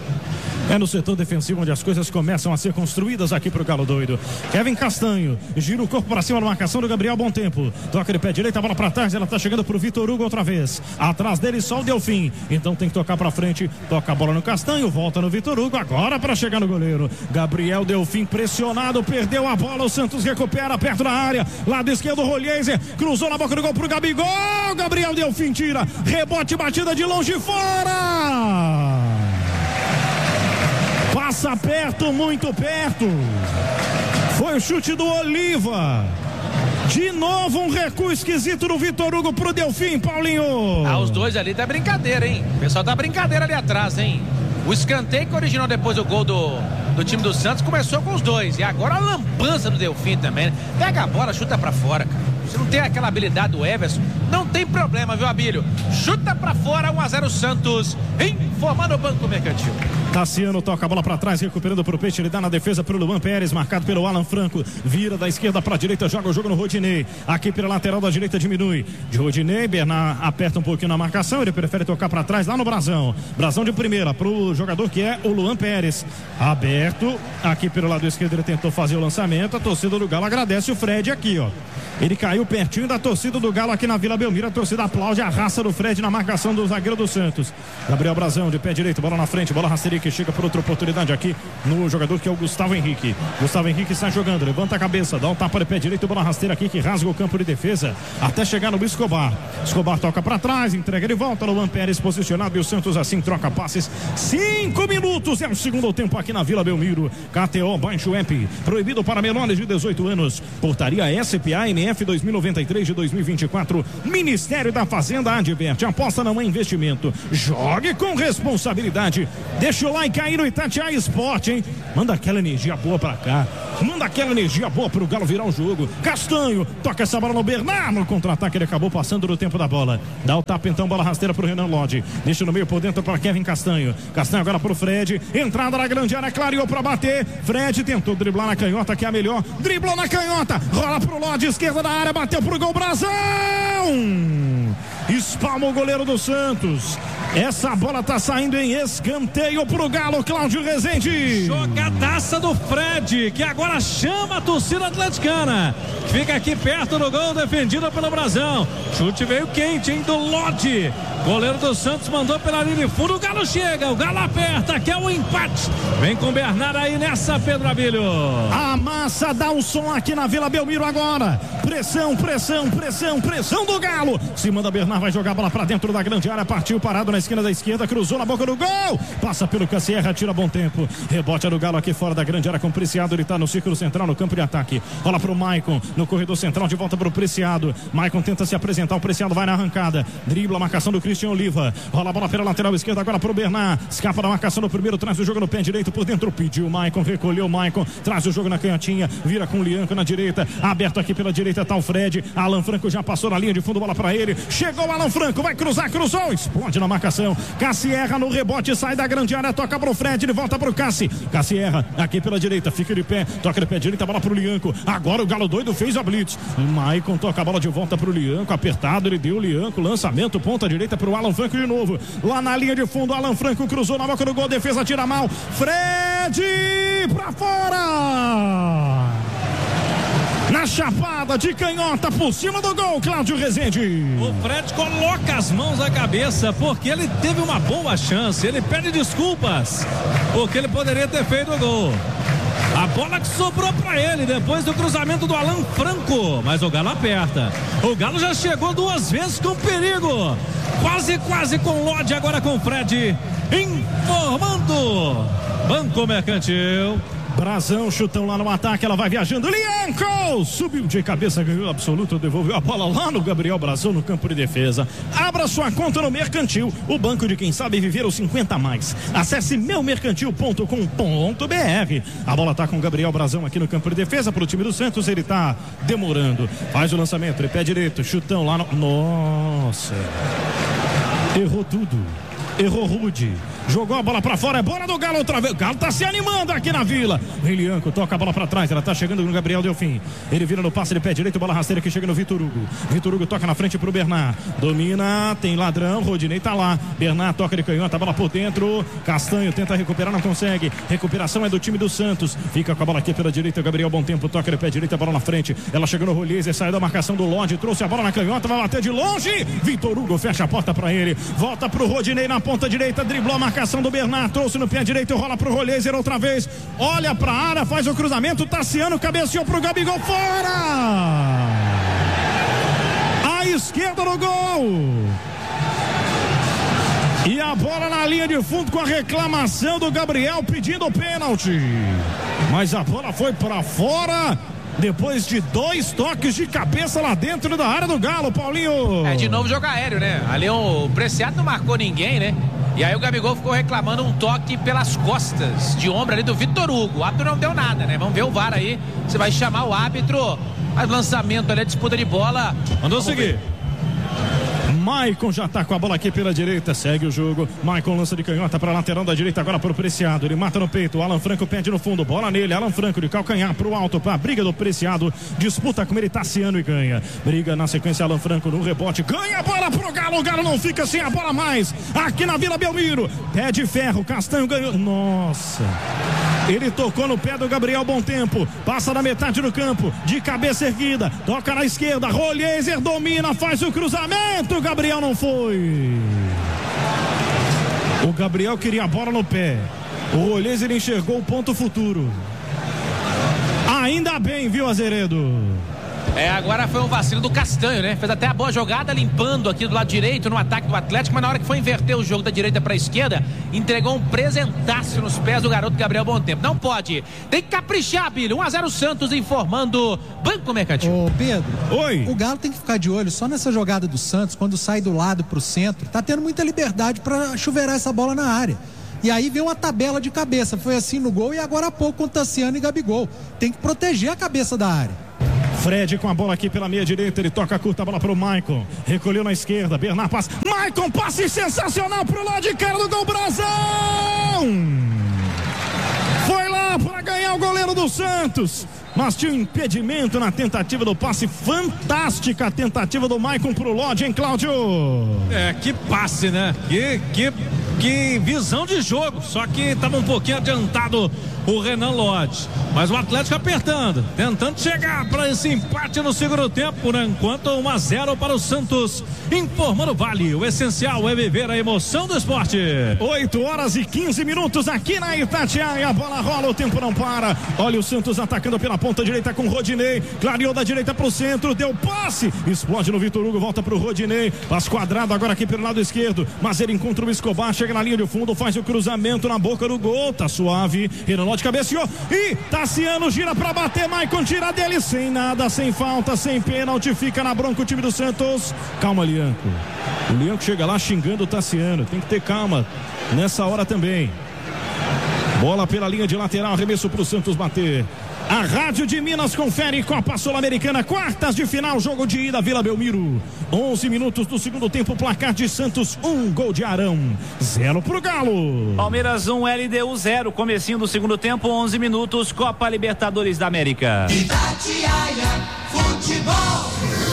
É no setor defensivo onde as coisas começam a ser construídas aqui pro Galo doido. Kevin Castanho, gira o corpo para cima na marcação do Gabriel Bom Tempo. Toca de pé direito, a bola para trás, ela tá chegando pro Vitor Hugo outra vez. Atrás dele só o Delfim. Então tem que tocar para frente, toca a bola no Castanho, volta no Vitor Hugo, agora para chegar no goleiro. Gabriel Delfim pressionado, perdeu a bola, o Santos recupera perto da área. Lado esquerdo, Rolheiser, cruzou na boca do gol pro Gabigol. Gabriel Delfim tira, rebote, batida de longe, fora! Passa perto, muito perto. Foi o chute do Oliva. De novo um recuo esquisito do Vitor Hugo pro Delfim, Paulinho. Ah, os dois ali tá brincadeira, hein? O pessoal tá brincadeira ali atrás, hein? O escanteio que originou depois o gol do, do time do Santos começou com os dois. E agora a lambança do Delfim também. Pega a bola, chuta pra fora, cara. Se não tem aquela habilidade do Everson, não tem problema, viu, Abílio? Chuta pra fora, um a zero Santos, informando o Banco Mercantil. Tassiano toca a bola para trás, recuperando pro Peixe, ele dá na defesa pro Luan Pérez, marcado pelo Alan Franco, vira da esquerda para a direita, joga o jogo no Rodinei, aqui pela lateral da direita diminui, de Rodinei, Bernard aperta um pouquinho na marcação, ele prefere tocar para trás lá no Brazão, Brazão de primeira pro jogador que é o Luan Pérez, aberto, aqui pelo lado esquerdo ele tentou fazer o lançamento, a torcida do Galo agradece o Fred aqui, ó, ele caiu pertinho da torcida do Galo aqui na Vila Belmiro, a torcida aplaude a raça do Fred na marcação do zagueiro do Santos, Gabriel Brazão de pé direito, bola na frente, bola rasteira que chega por outra oportunidade aqui no jogador que é o Gustavo Henrique. Gustavo Henrique está jogando, levanta a cabeça, dá um tapa de pé direito, bola rasteira aqui que rasga o campo de defesa até chegar no Escobar. Escobar toca para trás, entrega de volta, Luan Pérez posicionado e o Santos assim troca passes. Cinco minutos é o segundo tempo aqui na Vila Belmiro. K T O, baixe o app. Proibido para menores de dezoito anos. Portaria S P A M F dois mil e noventa e três de dois mil e vinte e quatro. Ministério da Fazenda adverte. Aposta não é investimento. Jogue com responsabilidade. Deixa o like aí no Itatiaia Esporte, hein? Manda aquela energia boa pra cá. Manda aquela energia boa pro Galo virar o jogo. Castanho, toca essa bola no Bernard. No contra-ataque ele acabou passando do tempo da bola. Dá o tapa então, bola rasteira pro Renan Lodge. Deixa no meio por dentro pra Kevin Castanho. Castanho agora pro Fred. Entrada na grande área, clareou pra bater. Fred tentou driblar na canhota, que é a melhor. Driblou na canhota. Rola pro Lodge, esquerda da área, bateu pro gol, Brazão! Espalma o goleiro do Santos. Essa bola tá saindo em escanteio pro Galo, Cláudio Rezende. Jogadaça do Fred, que agora chama a torcida atleticana. Fica aqui perto do gol, defendido pelo Brazão. Chute veio quente, hein, do Lodge. Goleiro do Santos mandou pela linha de fundo. O Galo chega, o Galo aperta, quer o empate. Vem com o Bernard aí nessa, Pedro Abílio. A massa dá o som aqui na Vila Belmiro agora. Pressão, pressão, pressão, pressão do Galo. Se manda Bernard, vai jogar a bola pra dentro da grande área. Partiu parado na esquina da esquerda, cruzou na boca do gol. Passa pelo Cassierra, tira bom tempo. Rebote do Galo aqui fora da grande área com o Preciado. Ele tá no círculo central, no campo de ataque. Bola pro Maicon, no corredor central, de volta pro Preciado. Maicon tenta se apresentar, o Preciado vai na arrancada. Dribla a marcação do Christian Oliva. Rola a bola pela lateral esquerda agora pro Bernard. Escapa da marcação do primeiro, traz o jogo no pé direito por dentro. Pediu o Maicon, recolheu o Maicon. Traz o jogo na canhotinha, vira com o Lianco na direita. Aberto aqui pela direita tá o Fred. Alan Franco já passou na linha de fundo, bola pra ele. Chegou o Alan Franco, vai cruzar, cruzou. Explode na marcação. Cassierra no rebote, sai da grande área, toca pro Fred, ele volta pro Cassi. Cassierra aqui pela direita, fica de pé, toca de pé direita, bola pro Lianco. Agora o Galo doido fez a blitz. O Maicon toca a bola de volta pro Lianco, apertado, ele deu o Lianco, lançamento, ponta direita pro Alan Franco de novo. Lá na linha de fundo, Alan Franco cruzou na boca do gol, defesa tira mal. Fred pra fora! Na chapada de canhota por cima do gol, Cláudio Rezende. O Fred coloca as mãos na cabeça porque ele teve uma boa chance. Ele pede desculpas porque ele poderia ter feito o gol. A bola que sobrou para ele depois do cruzamento do Alan Franco, mas o Galo aperta. O Galo já chegou duas vezes com perigo. Quase, quase com o Lodge, agora com o Fred. Informando Banco Mercantil. Brazão, chutão lá no ataque, ela vai viajando, Lianco, subiu de cabeça, ganhou absoluto, devolveu a bola lá no Gabriel Brazão no campo de defesa. Abra sua conta no Mercantil, o banco de quem sabe viver os cinquenta a mais. Acesse meu mercantil ponto com ponto b r. A bola tá com o Gabriel Brazão aqui no campo de defesa pro time do Santos, ele tá demorando. Faz o lançamento, ele pé direito, chutão lá no... Nossa, errou tudo. Errou rude, jogou a bola pra fora, é bola do Galo outra vez. O Galo tá se animando aqui na Vila. Vem Lianco, toca a bola pra trás, ela tá chegando no Gabriel Delfim. Ele vira no passe de pé direito, bola rasteira que chega no Vitor Hugo. Vitor Hugo toca na frente pro Bernard. Domina, tem ladrão, Rodinei tá lá. Bernard toca de canhota, a bola por dentro. Castanho tenta recuperar, não consegue. Recuperação é do time do Santos. Fica com a bola aqui pela direita, Gabriel Bom Tempo toca de pé direito, a bola na frente. Ela chegou no Rolheiser, saiu da marcação do Lodge, trouxe a bola na canhota, vai bater de longe. Vitor Hugo fecha a porta pra ele. Volta pro Rodinei na ponta direita, driblou a marcação do Bernard, trouxe no pé direito, rola pro Rolheiser outra vez, olha pra área, faz o cruzamento, Tassiano cabeceou pro Gabigol, fora! À esquerda no gol! E a bola na linha de fundo com a reclamação do Gabriel pedindo o pênalti, mas a bola foi pra fora depois de dois toques de cabeça lá dentro da área do Galo, Paulinho. É, de novo jogo aéreo, né? Ali o Preciado não marcou ninguém, né? E aí o Gabigol ficou reclamando um toque pelas costas de ombro ali do Vitor Hugo. O árbitro não deu nada, né? Vamos ver o V A R aí. Você vai chamar o árbitro. Mas lançamento ali, a disputa de bola. Mandou seguir. Maicon já tá com a bola aqui pela direita, segue o jogo. Maicon lança de canhota para lateral da direita, agora pro Preciado. Ele mata no peito, Alan Franco pede no fundo, bola nele. Alan Franco de calcanhar pro alto, pra briga do Preciado. Disputa com ele, Tassiano e ganha. Briga na sequência, Alan Franco no rebote, ganha a bola pro Galo. O Galo não fica sem a bola mais. Aqui na Vila Belmiro, pé de ferro, Castanho ganhou. Nossa, ele tocou no pé do Gabriel Bom Tempo, passa na metade do campo, de cabeça erguida, toca na esquerda, Rolheiser domina, faz o cruzamento, Gabriel não foi. O Gabriel queria a bola no pé, o Rolheiser enxergou o ponto futuro. Ainda bem, viu, Azeredo? É, agora foi um vacilo do Castanho, né? Fez até a boa jogada limpando aqui do lado direito no ataque do Atlético, mas na hora que foi inverter o jogo da direita para a esquerda, entregou um presentaço nos pés do garoto Gabriel Bom Tempo. Não pode, tem que caprichar, Billy. um a zero Santos informando Banco Mercantil. Ô Pedro, oi. O Galo tem que ficar de olho só nessa jogada do Santos, quando sai do lado pro centro, tá tendo muita liberdade para chuveirar essa bola na área. E aí vem uma tabela de cabeça, foi assim no gol e agora há pouco com Tassiano e Gabigol. Tem que proteger a cabeça da área. Fred com a bola aqui pela meia direita, ele toca a curta bola pro Maicon, recolheu na esquerda, Bernard passa, Maicon, passe sensacional pro lado de cara do gol, Brasão! Foi lá para ganhar o goleiro do Santos, mas tinha um impedimento na tentativa do passe. Fantástica a tentativa do Maicon pro Lodge, hein, Cláudio? É, que passe, né? Que, que, que visão de jogo, só que estava um pouquinho adiantado o Renan Lodge, mas o Atlético apertando, tentando chegar para esse empate no segundo tempo, por enquanto um a zero para o Santos, informando Vale, o essencial é viver a emoção do esporte. oito horas e quinze minutos aqui na Itatiaia, a bola rola, o tempo não para, olha o Santos atacando pela ponta direita com o Rodinei, clareou da direita pro centro, deu passe, explode no Vitor Hugo, volta pro Rodinei, passe quadrado agora aqui pelo lado esquerdo, mas ele encontra o Escobar, chega na linha de fundo, faz o cruzamento na boca do gol, tá suave, Renan Lodge cabeceou e Tassiano gira pra bater, Maicon tira dele sem nada, sem falta, sem pênalti, fica na bronca o time do Santos. Calma, Lianco, o Lianco chega lá xingando o Tassiano, tem que ter calma nessa hora também. Bola pela linha de lateral, arremesso pro Santos bater. A Rádio de Minas confere Copa Sul-Americana, quartas de final, jogo de ida, Vila Belmiro. onze minutos do segundo tempo, placar de Santos, um gol de Arão, zero pro Galo. Palmeiras um, L D U zero, comecinho do segundo tempo, onze minutos, Copa Libertadores da América. Itatiaia Futebol.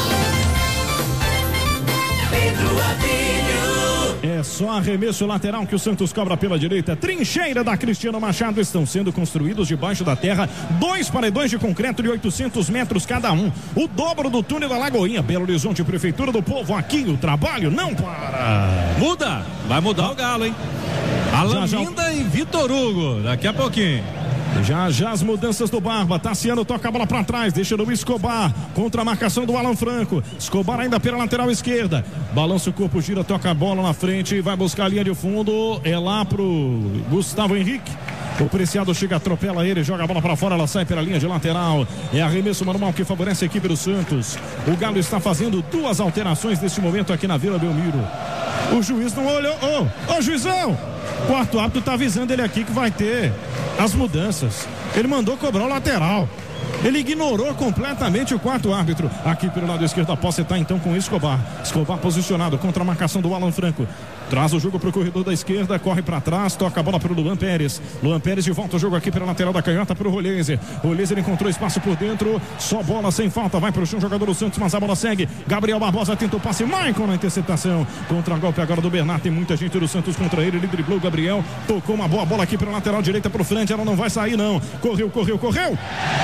Pedro Adilho. É só arremesso lateral que o Santos cobra pela direita. Trincheira da Cristiano Machado. Estão sendo construídos debaixo da terra dois paredões de concreto de oitocentos metros cada um. O dobro do túnel da Lagoinha. Belo Horizonte, Prefeitura do Povo. Aqui o trabalho não para. Muda, vai mudar o Galo, hein? Alan Linda e Vitor Hugo, daqui a pouquinho. Já já as mudanças do Barba. Tassiano toca a bola pra trás, deixa no Escobar, contra a marcação do Alan Franco. Escobar ainda pela lateral esquerda, balança o corpo, gira, toca a bola na frente, vai buscar a linha de fundo, é lá pro Gustavo Henrique. O Preciado chega, atropela ele, joga a bola pra fora, ela sai pela linha de lateral. É arremesso manual que favorece a equipe do Santos. O Galo está fazendo duas alterações nesse momento aqui na Vila Belmiro. O juiz não olhou. Ô, oh, oh, juizão! O quarto árbitro tá avisando ele aqui que vai ter as mudanças. Ele mandou cobrar o lateral. Ele ignorou completamente o quarto árbitro. Aqui pelo lado esquerdo, a posse está então com Escobar. Escobar posicionado contra a marcação do Alan Franco. Traz o jogo para o corredor da esquerda, corre para trás, toca a bola para o Luan Pérez. Luan Pérez de volta o jogo aqui pela lateral da canhota para o Rolheiser. Rolheiser encontrou espaço por dentro, só bola sem falta, vai para o chão, jogador do Santos, mas a bola segue. Gabriel Barbosa tenta o passe, Maicon na interceptação. Contra golpe agora do Bernard, tem muita gente do Santos contra ele, ele driblou o Gabriel, tocou uma boa bola aqui pela lateral direita para o frente, ela não vai sair não. Correu, correu, correu!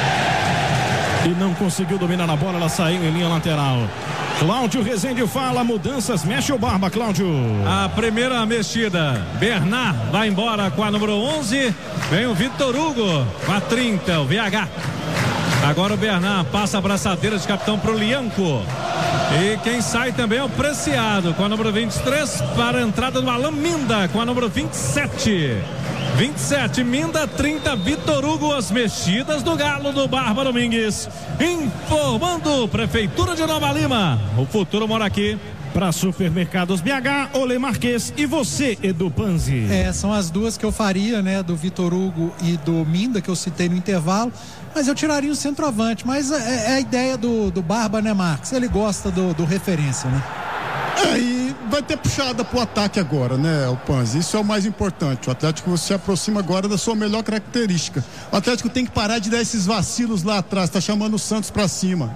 E não conseguiu dominar a bola, ela saiu em linha lateral. Cláudio Rezende fala, mudanças, mexe o Barba, Cláudio. A primeira mexida, Bernard vai embora com a número onze, vem o Vitor Hugo com a trinta, o V H. Agora o Bernard passa a abraçadeira de capitão pro Lianco. E quem sai também é o Preciado com a número vinte e três para a entrada do Alan Minda com a número vinte e sete. vinte e sete, Minda, trinta, Vitor Hugo, as mexidas do Galo do Barba Domingues. Informando Prefeitura de Nova Lima. O futuro mora aqui. Para Supermercados B H, Ole Marques e você, Edu Panzi. É, são as duas que eu faria, né? Do Vitor Hugo e do Minda, que eu citei no intervalo. Mas eu tiraria o centroavante. Mas é, é a ideia do, do Barba, né, Marcos? Ele gosta do, do referência, né? É, e vai ter puxada pro ataque agora, né, o Panzi? Isso é o mais importante. O Atlético se aproxima agora da sua melhor característica. O Atlético tem que parar de dar esses vacilos lá atrás, tá chamando o Santos pra cima.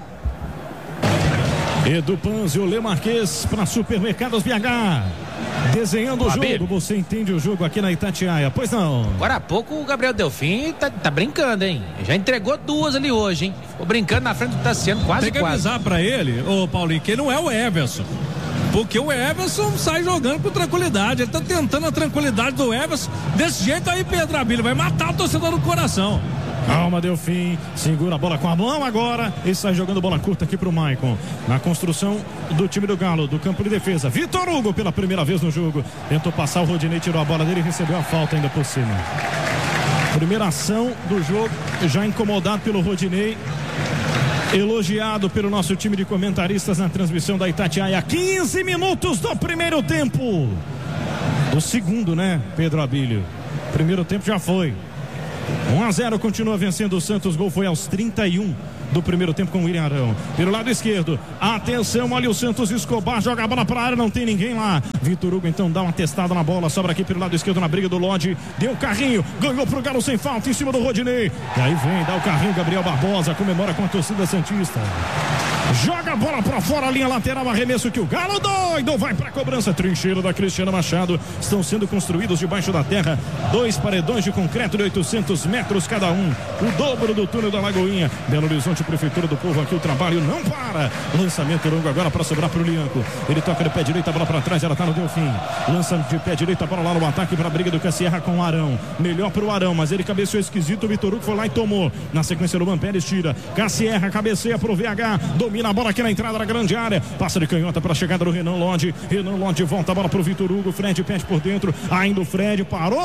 Edu Panzi, o Lê Marquês para Supermercados B H. Desenhando o jogo, Abel. Você entende o jogo aqui na Itatiaia, pois não? Agora há pouco o Gabriel Delfim tá, tá brincando, hein? Já entregou duas ali hoje, hein? Ficou brincando na frente do Tassiano, quase Tem que quase. avisar pra ele, ô Paulinho, que não é o Everson. Porque o Everson sai jogando com tranquilidade. Ele tá tentando a tranquilidade do Everson. Desse jeito aí, Pedro Abílio vai matar o torcedor do coração. Calma, Delfim, segura a bola com a mão agora e sai jogando bola curta aqui pro Maicon. Na construção do time do Galo, do campo de defesa. Vitor Hugo pela primeira vez no jogo. Tentou passar, o Rodinei tirou a bola dele e recebeu a falta ainda por cima. Primeira ação do jogo, já incomodado pelo Rodinei. Elogiado pelo nosso time de comentaristas na transmissão da Itatiaia. quinze minutos do primeiro tempo. Do segundo, né, Pedro Abílio? Primeiro tempo já foi. um a zero, continua vencendo o Santos. Gol foi aos trinta e um do primeiro tempo com o William Arão. Pelo lado esquerdo, atenção, olha o Santos Escobar, joga a bola para a área, não tem ninguém lá. Vitor Hugo então dá uma testada na bola, sobra aqui pelo lado esquerdo na briga do Lodge, deu carrinho, ganhou pro Galo sem falta em cima do Rodinei. E aí vem, dá o carrinho, Gabriel Barbosa comemora com a torcida santista. Joga a bola pra fora, a linha lateral, arremesso que o Galo doido vai pra cobrança. Trincheira da Cristiano Machado. Estão sendo construídos debaixo da terra dois paredões de concreto de oitocentos metros cada um. O dobro do túnel da Lagoinha. Belo Horizonte, Prefeitura do Povo, aqui o trabalho não para. Lançamento longo agora para sobrar pro Lianco. Ele toca de pé direito, a bola pra trás, ela tá no Delfim. Lança de pé direito, a bola lá no ataque pra briga do Cassierra com o Arão. Melhor pro Arão, mas ele cabeceou esquisito. O Vitor Hugo foi lá e tomou. Na sequência, o Luan Pérez tira. Cassierra cabeceia pro V H. Domina a bola aqui na entrada da grande área. Passa de canhota para a chegada do Renan Lodge. Renan Lodge volta a bola pro Vitor Hugo. Fred pede por dentro. Ainda o Fred parou.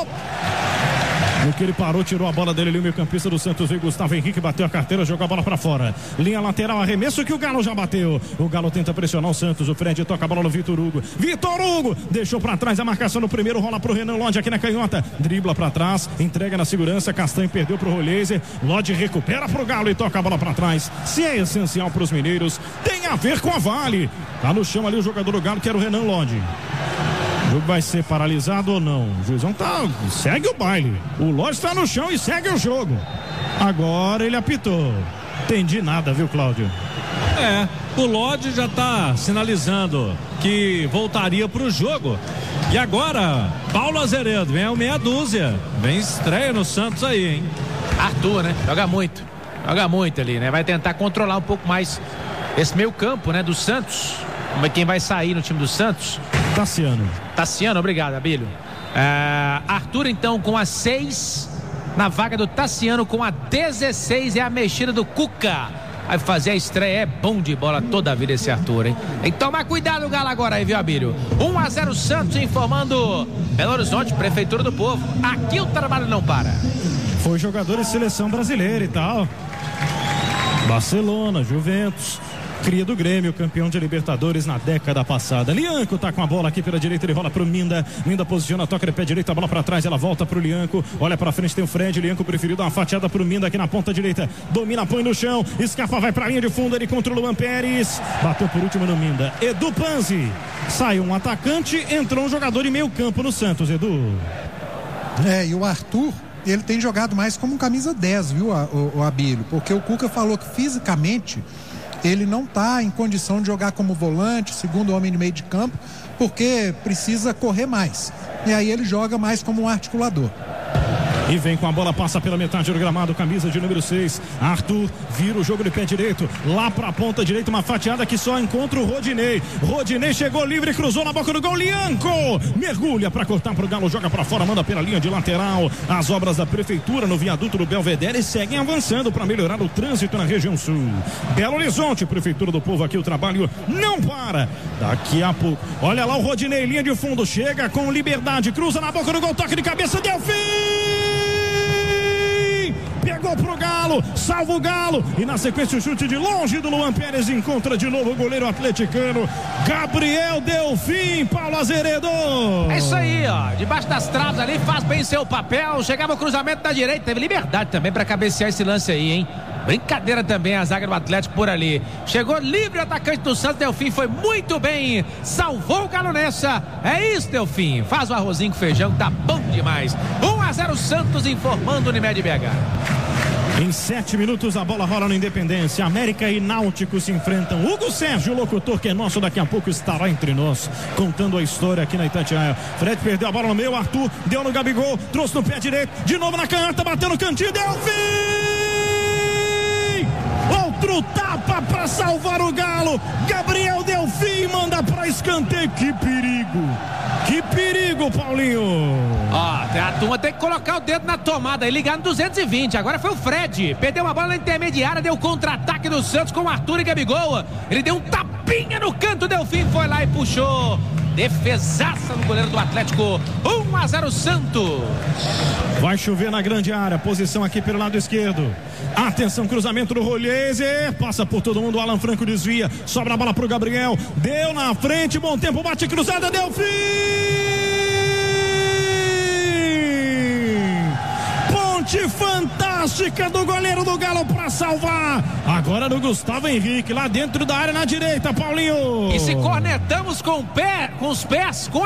No que ele parou, tirou a bola dele ali, o meio campista do Santos, veio Gustavo Henrique, bateu a carteira, jogou a bola pra fora. Linha lateral, arremesso que o Galo já bateu. O Galo tenta pressionar o Santos, o Fred toca a bola no Vitor Hugo. Vitor Hugo, deixou pra trás a marcação no primeiro, rola pro Renan Lodge aqui na canhota. Dribla pra trás, entrega na segurança, Castanho perdeu pro Rolheiser. Lodge recupera pro Galo e toca a bola pra trás. Se é essencial pros mineiros, tem a ver com a Vale. Tá no chão ali o jogador do Galo, que era o Renan Lodge. O jogo vai ser paralisado ou não? O juizão tá, segue o baile. O Lodge está no chão e segue o jogo. Agora ele apitou. Entendi nada, viu, Cláudio? É, o Lodge já tá sinalizando que voltaria pro jogo. E agora, Paulo Azeredo, vem o meia dúzia. Vem estreia no Santos aí, hein? Arthur, né? Joga muito. Joga muito ali, né? Vai tentar controlar um pouco mais esse meio campo, né? Do Santos. Quem vai sair no time do Santos? Tassiano. Tassiano, obrigado, Abílio. É, Arthur, então, com a seis. Na vaga do Tassiano, com a dezesseis. É a mexida do Cuca. Vai fazer a estreia. É bom de bola toda a vida esse Arthur, hein? Tem que tomar cuidado o Galo agora aí, viu, Abílio? um a zero Santos, informando Belo Horizonte, Prefeitura do Povo. Aqui o trabalho não para. Foi jogador de seleção brasileira e tal. Barcelona, Juventus. Cria do Grêmio, campeão de Libertadores na década passada. Lianco tá com a bola aqui pela direita, ele rola pro Minda. Minda posiciona, toca de pé direito, a bola pra trás, ela volta pro Lianco. Olha pra frente, tem o Fred. Lianco preferiu dar uma fatiada pro Minda aqui na ponta direita. Domina, põe no chão, escapa, vai pra linha de fundo, ele contra o Luan Pérez. Bateu por último no Minda. Edu Panzi. Saiu um atacante, entrou um jogador de meio campo no Santos, Edu. É, e o Arthur, ele tem jogado mais como um camisa dez, viu, o, o Abílio? Porque o Cuca falou que fisicamente ele não está em condição de jogar como volante, segundo homem de meio de campo, porque precisa correr mais. E aí ele joga mais como um articulador. E vem com a bola, passa pela metade do gramado, camisa de número seis. Arthur vira o jogo de pé direito, lá pra ponta direita, uma fatiada que só encontra o Rodinei. Rodinei chegou livre, cruzou na boca do gol. Lianco mergulha pra cortar pro Galo, joga pra fora, manda pela linha de lateral. As obras da Prefeitura no viaduto do Belvedere seguem avançando pra melhorar o trânsito na região sul. Belo Horizonte, Prefeitura do Povo, aqui o trabalho não para. Daqui a pouco, olha lá o Rodinei, linha de fundo, chega com liberdade, cruza na boca do gol, toque de cabeça, Delfim! Pegou pro Galo, salva o Galo. E na sequência o chute de longe do Luan Pérez. Encontra de novo o goleiro atleticano Gabriel Delfim. Paulo Azeredo. É isso aí, ó. Debaixo das traves ali, faz bem seu papel. Chegava o cruzamento da direita. Teve liberdade também pra cabecear esse lance aí, hein? Brincadeira também a zaga do Atlético por ali. Chegou livre o atacante do Santos, Delfim foi muito bem, salvou o Galo nessa. É isso, Delfim, faz o arrozinho com feijão, tá bom demais. um a zero Santos informando o Unimed B H. Em sete minutos a bola rola no Independência. América e Náutico se enfrentam. Hugo Sérgio, o locutor que é nosso, daqui a pouco estará entre nós, contando a história aqui na Itatiaia. Fred perdeu a bola no meio, Arthur deu no Gabigol, trouxe no pé direito, de novo na canhota, bateu no cantinho, Delfim! Outro tapa para salvar o Galo. Gabriel Delfim manda para escanteio. Que perigo! Que perigo, Paulinho! Ó, a turma tem que colocar o dedo na tomada e ligar no duzentos e vinte. Agora foi o Fred. Perdeu uma bola na intermediária, deu contra-ataque do Santos com o Arthur e Gabigol. Ele deu um tapinha no canto, o Delfim foi lá e puxou. Defesaça no goleiro do Atlético. um a zero Santos. Vai chover na grande área. Posição aqui pelo lado esquerdo. Atenção, cruzamento do Rolhese. Passa por todo mundo. O Alan Franco desvia. Sobra a bola pro Gabriel. Deu na frente. Bom tempo. Bate cruzada. Delfim. Ponte fantástica do goleiro do Galo para salvar. Agora no Gustavo Henrique. Lá dentro da área na direita, Paulinho. E se cornetamos com, o pé, com os pés, com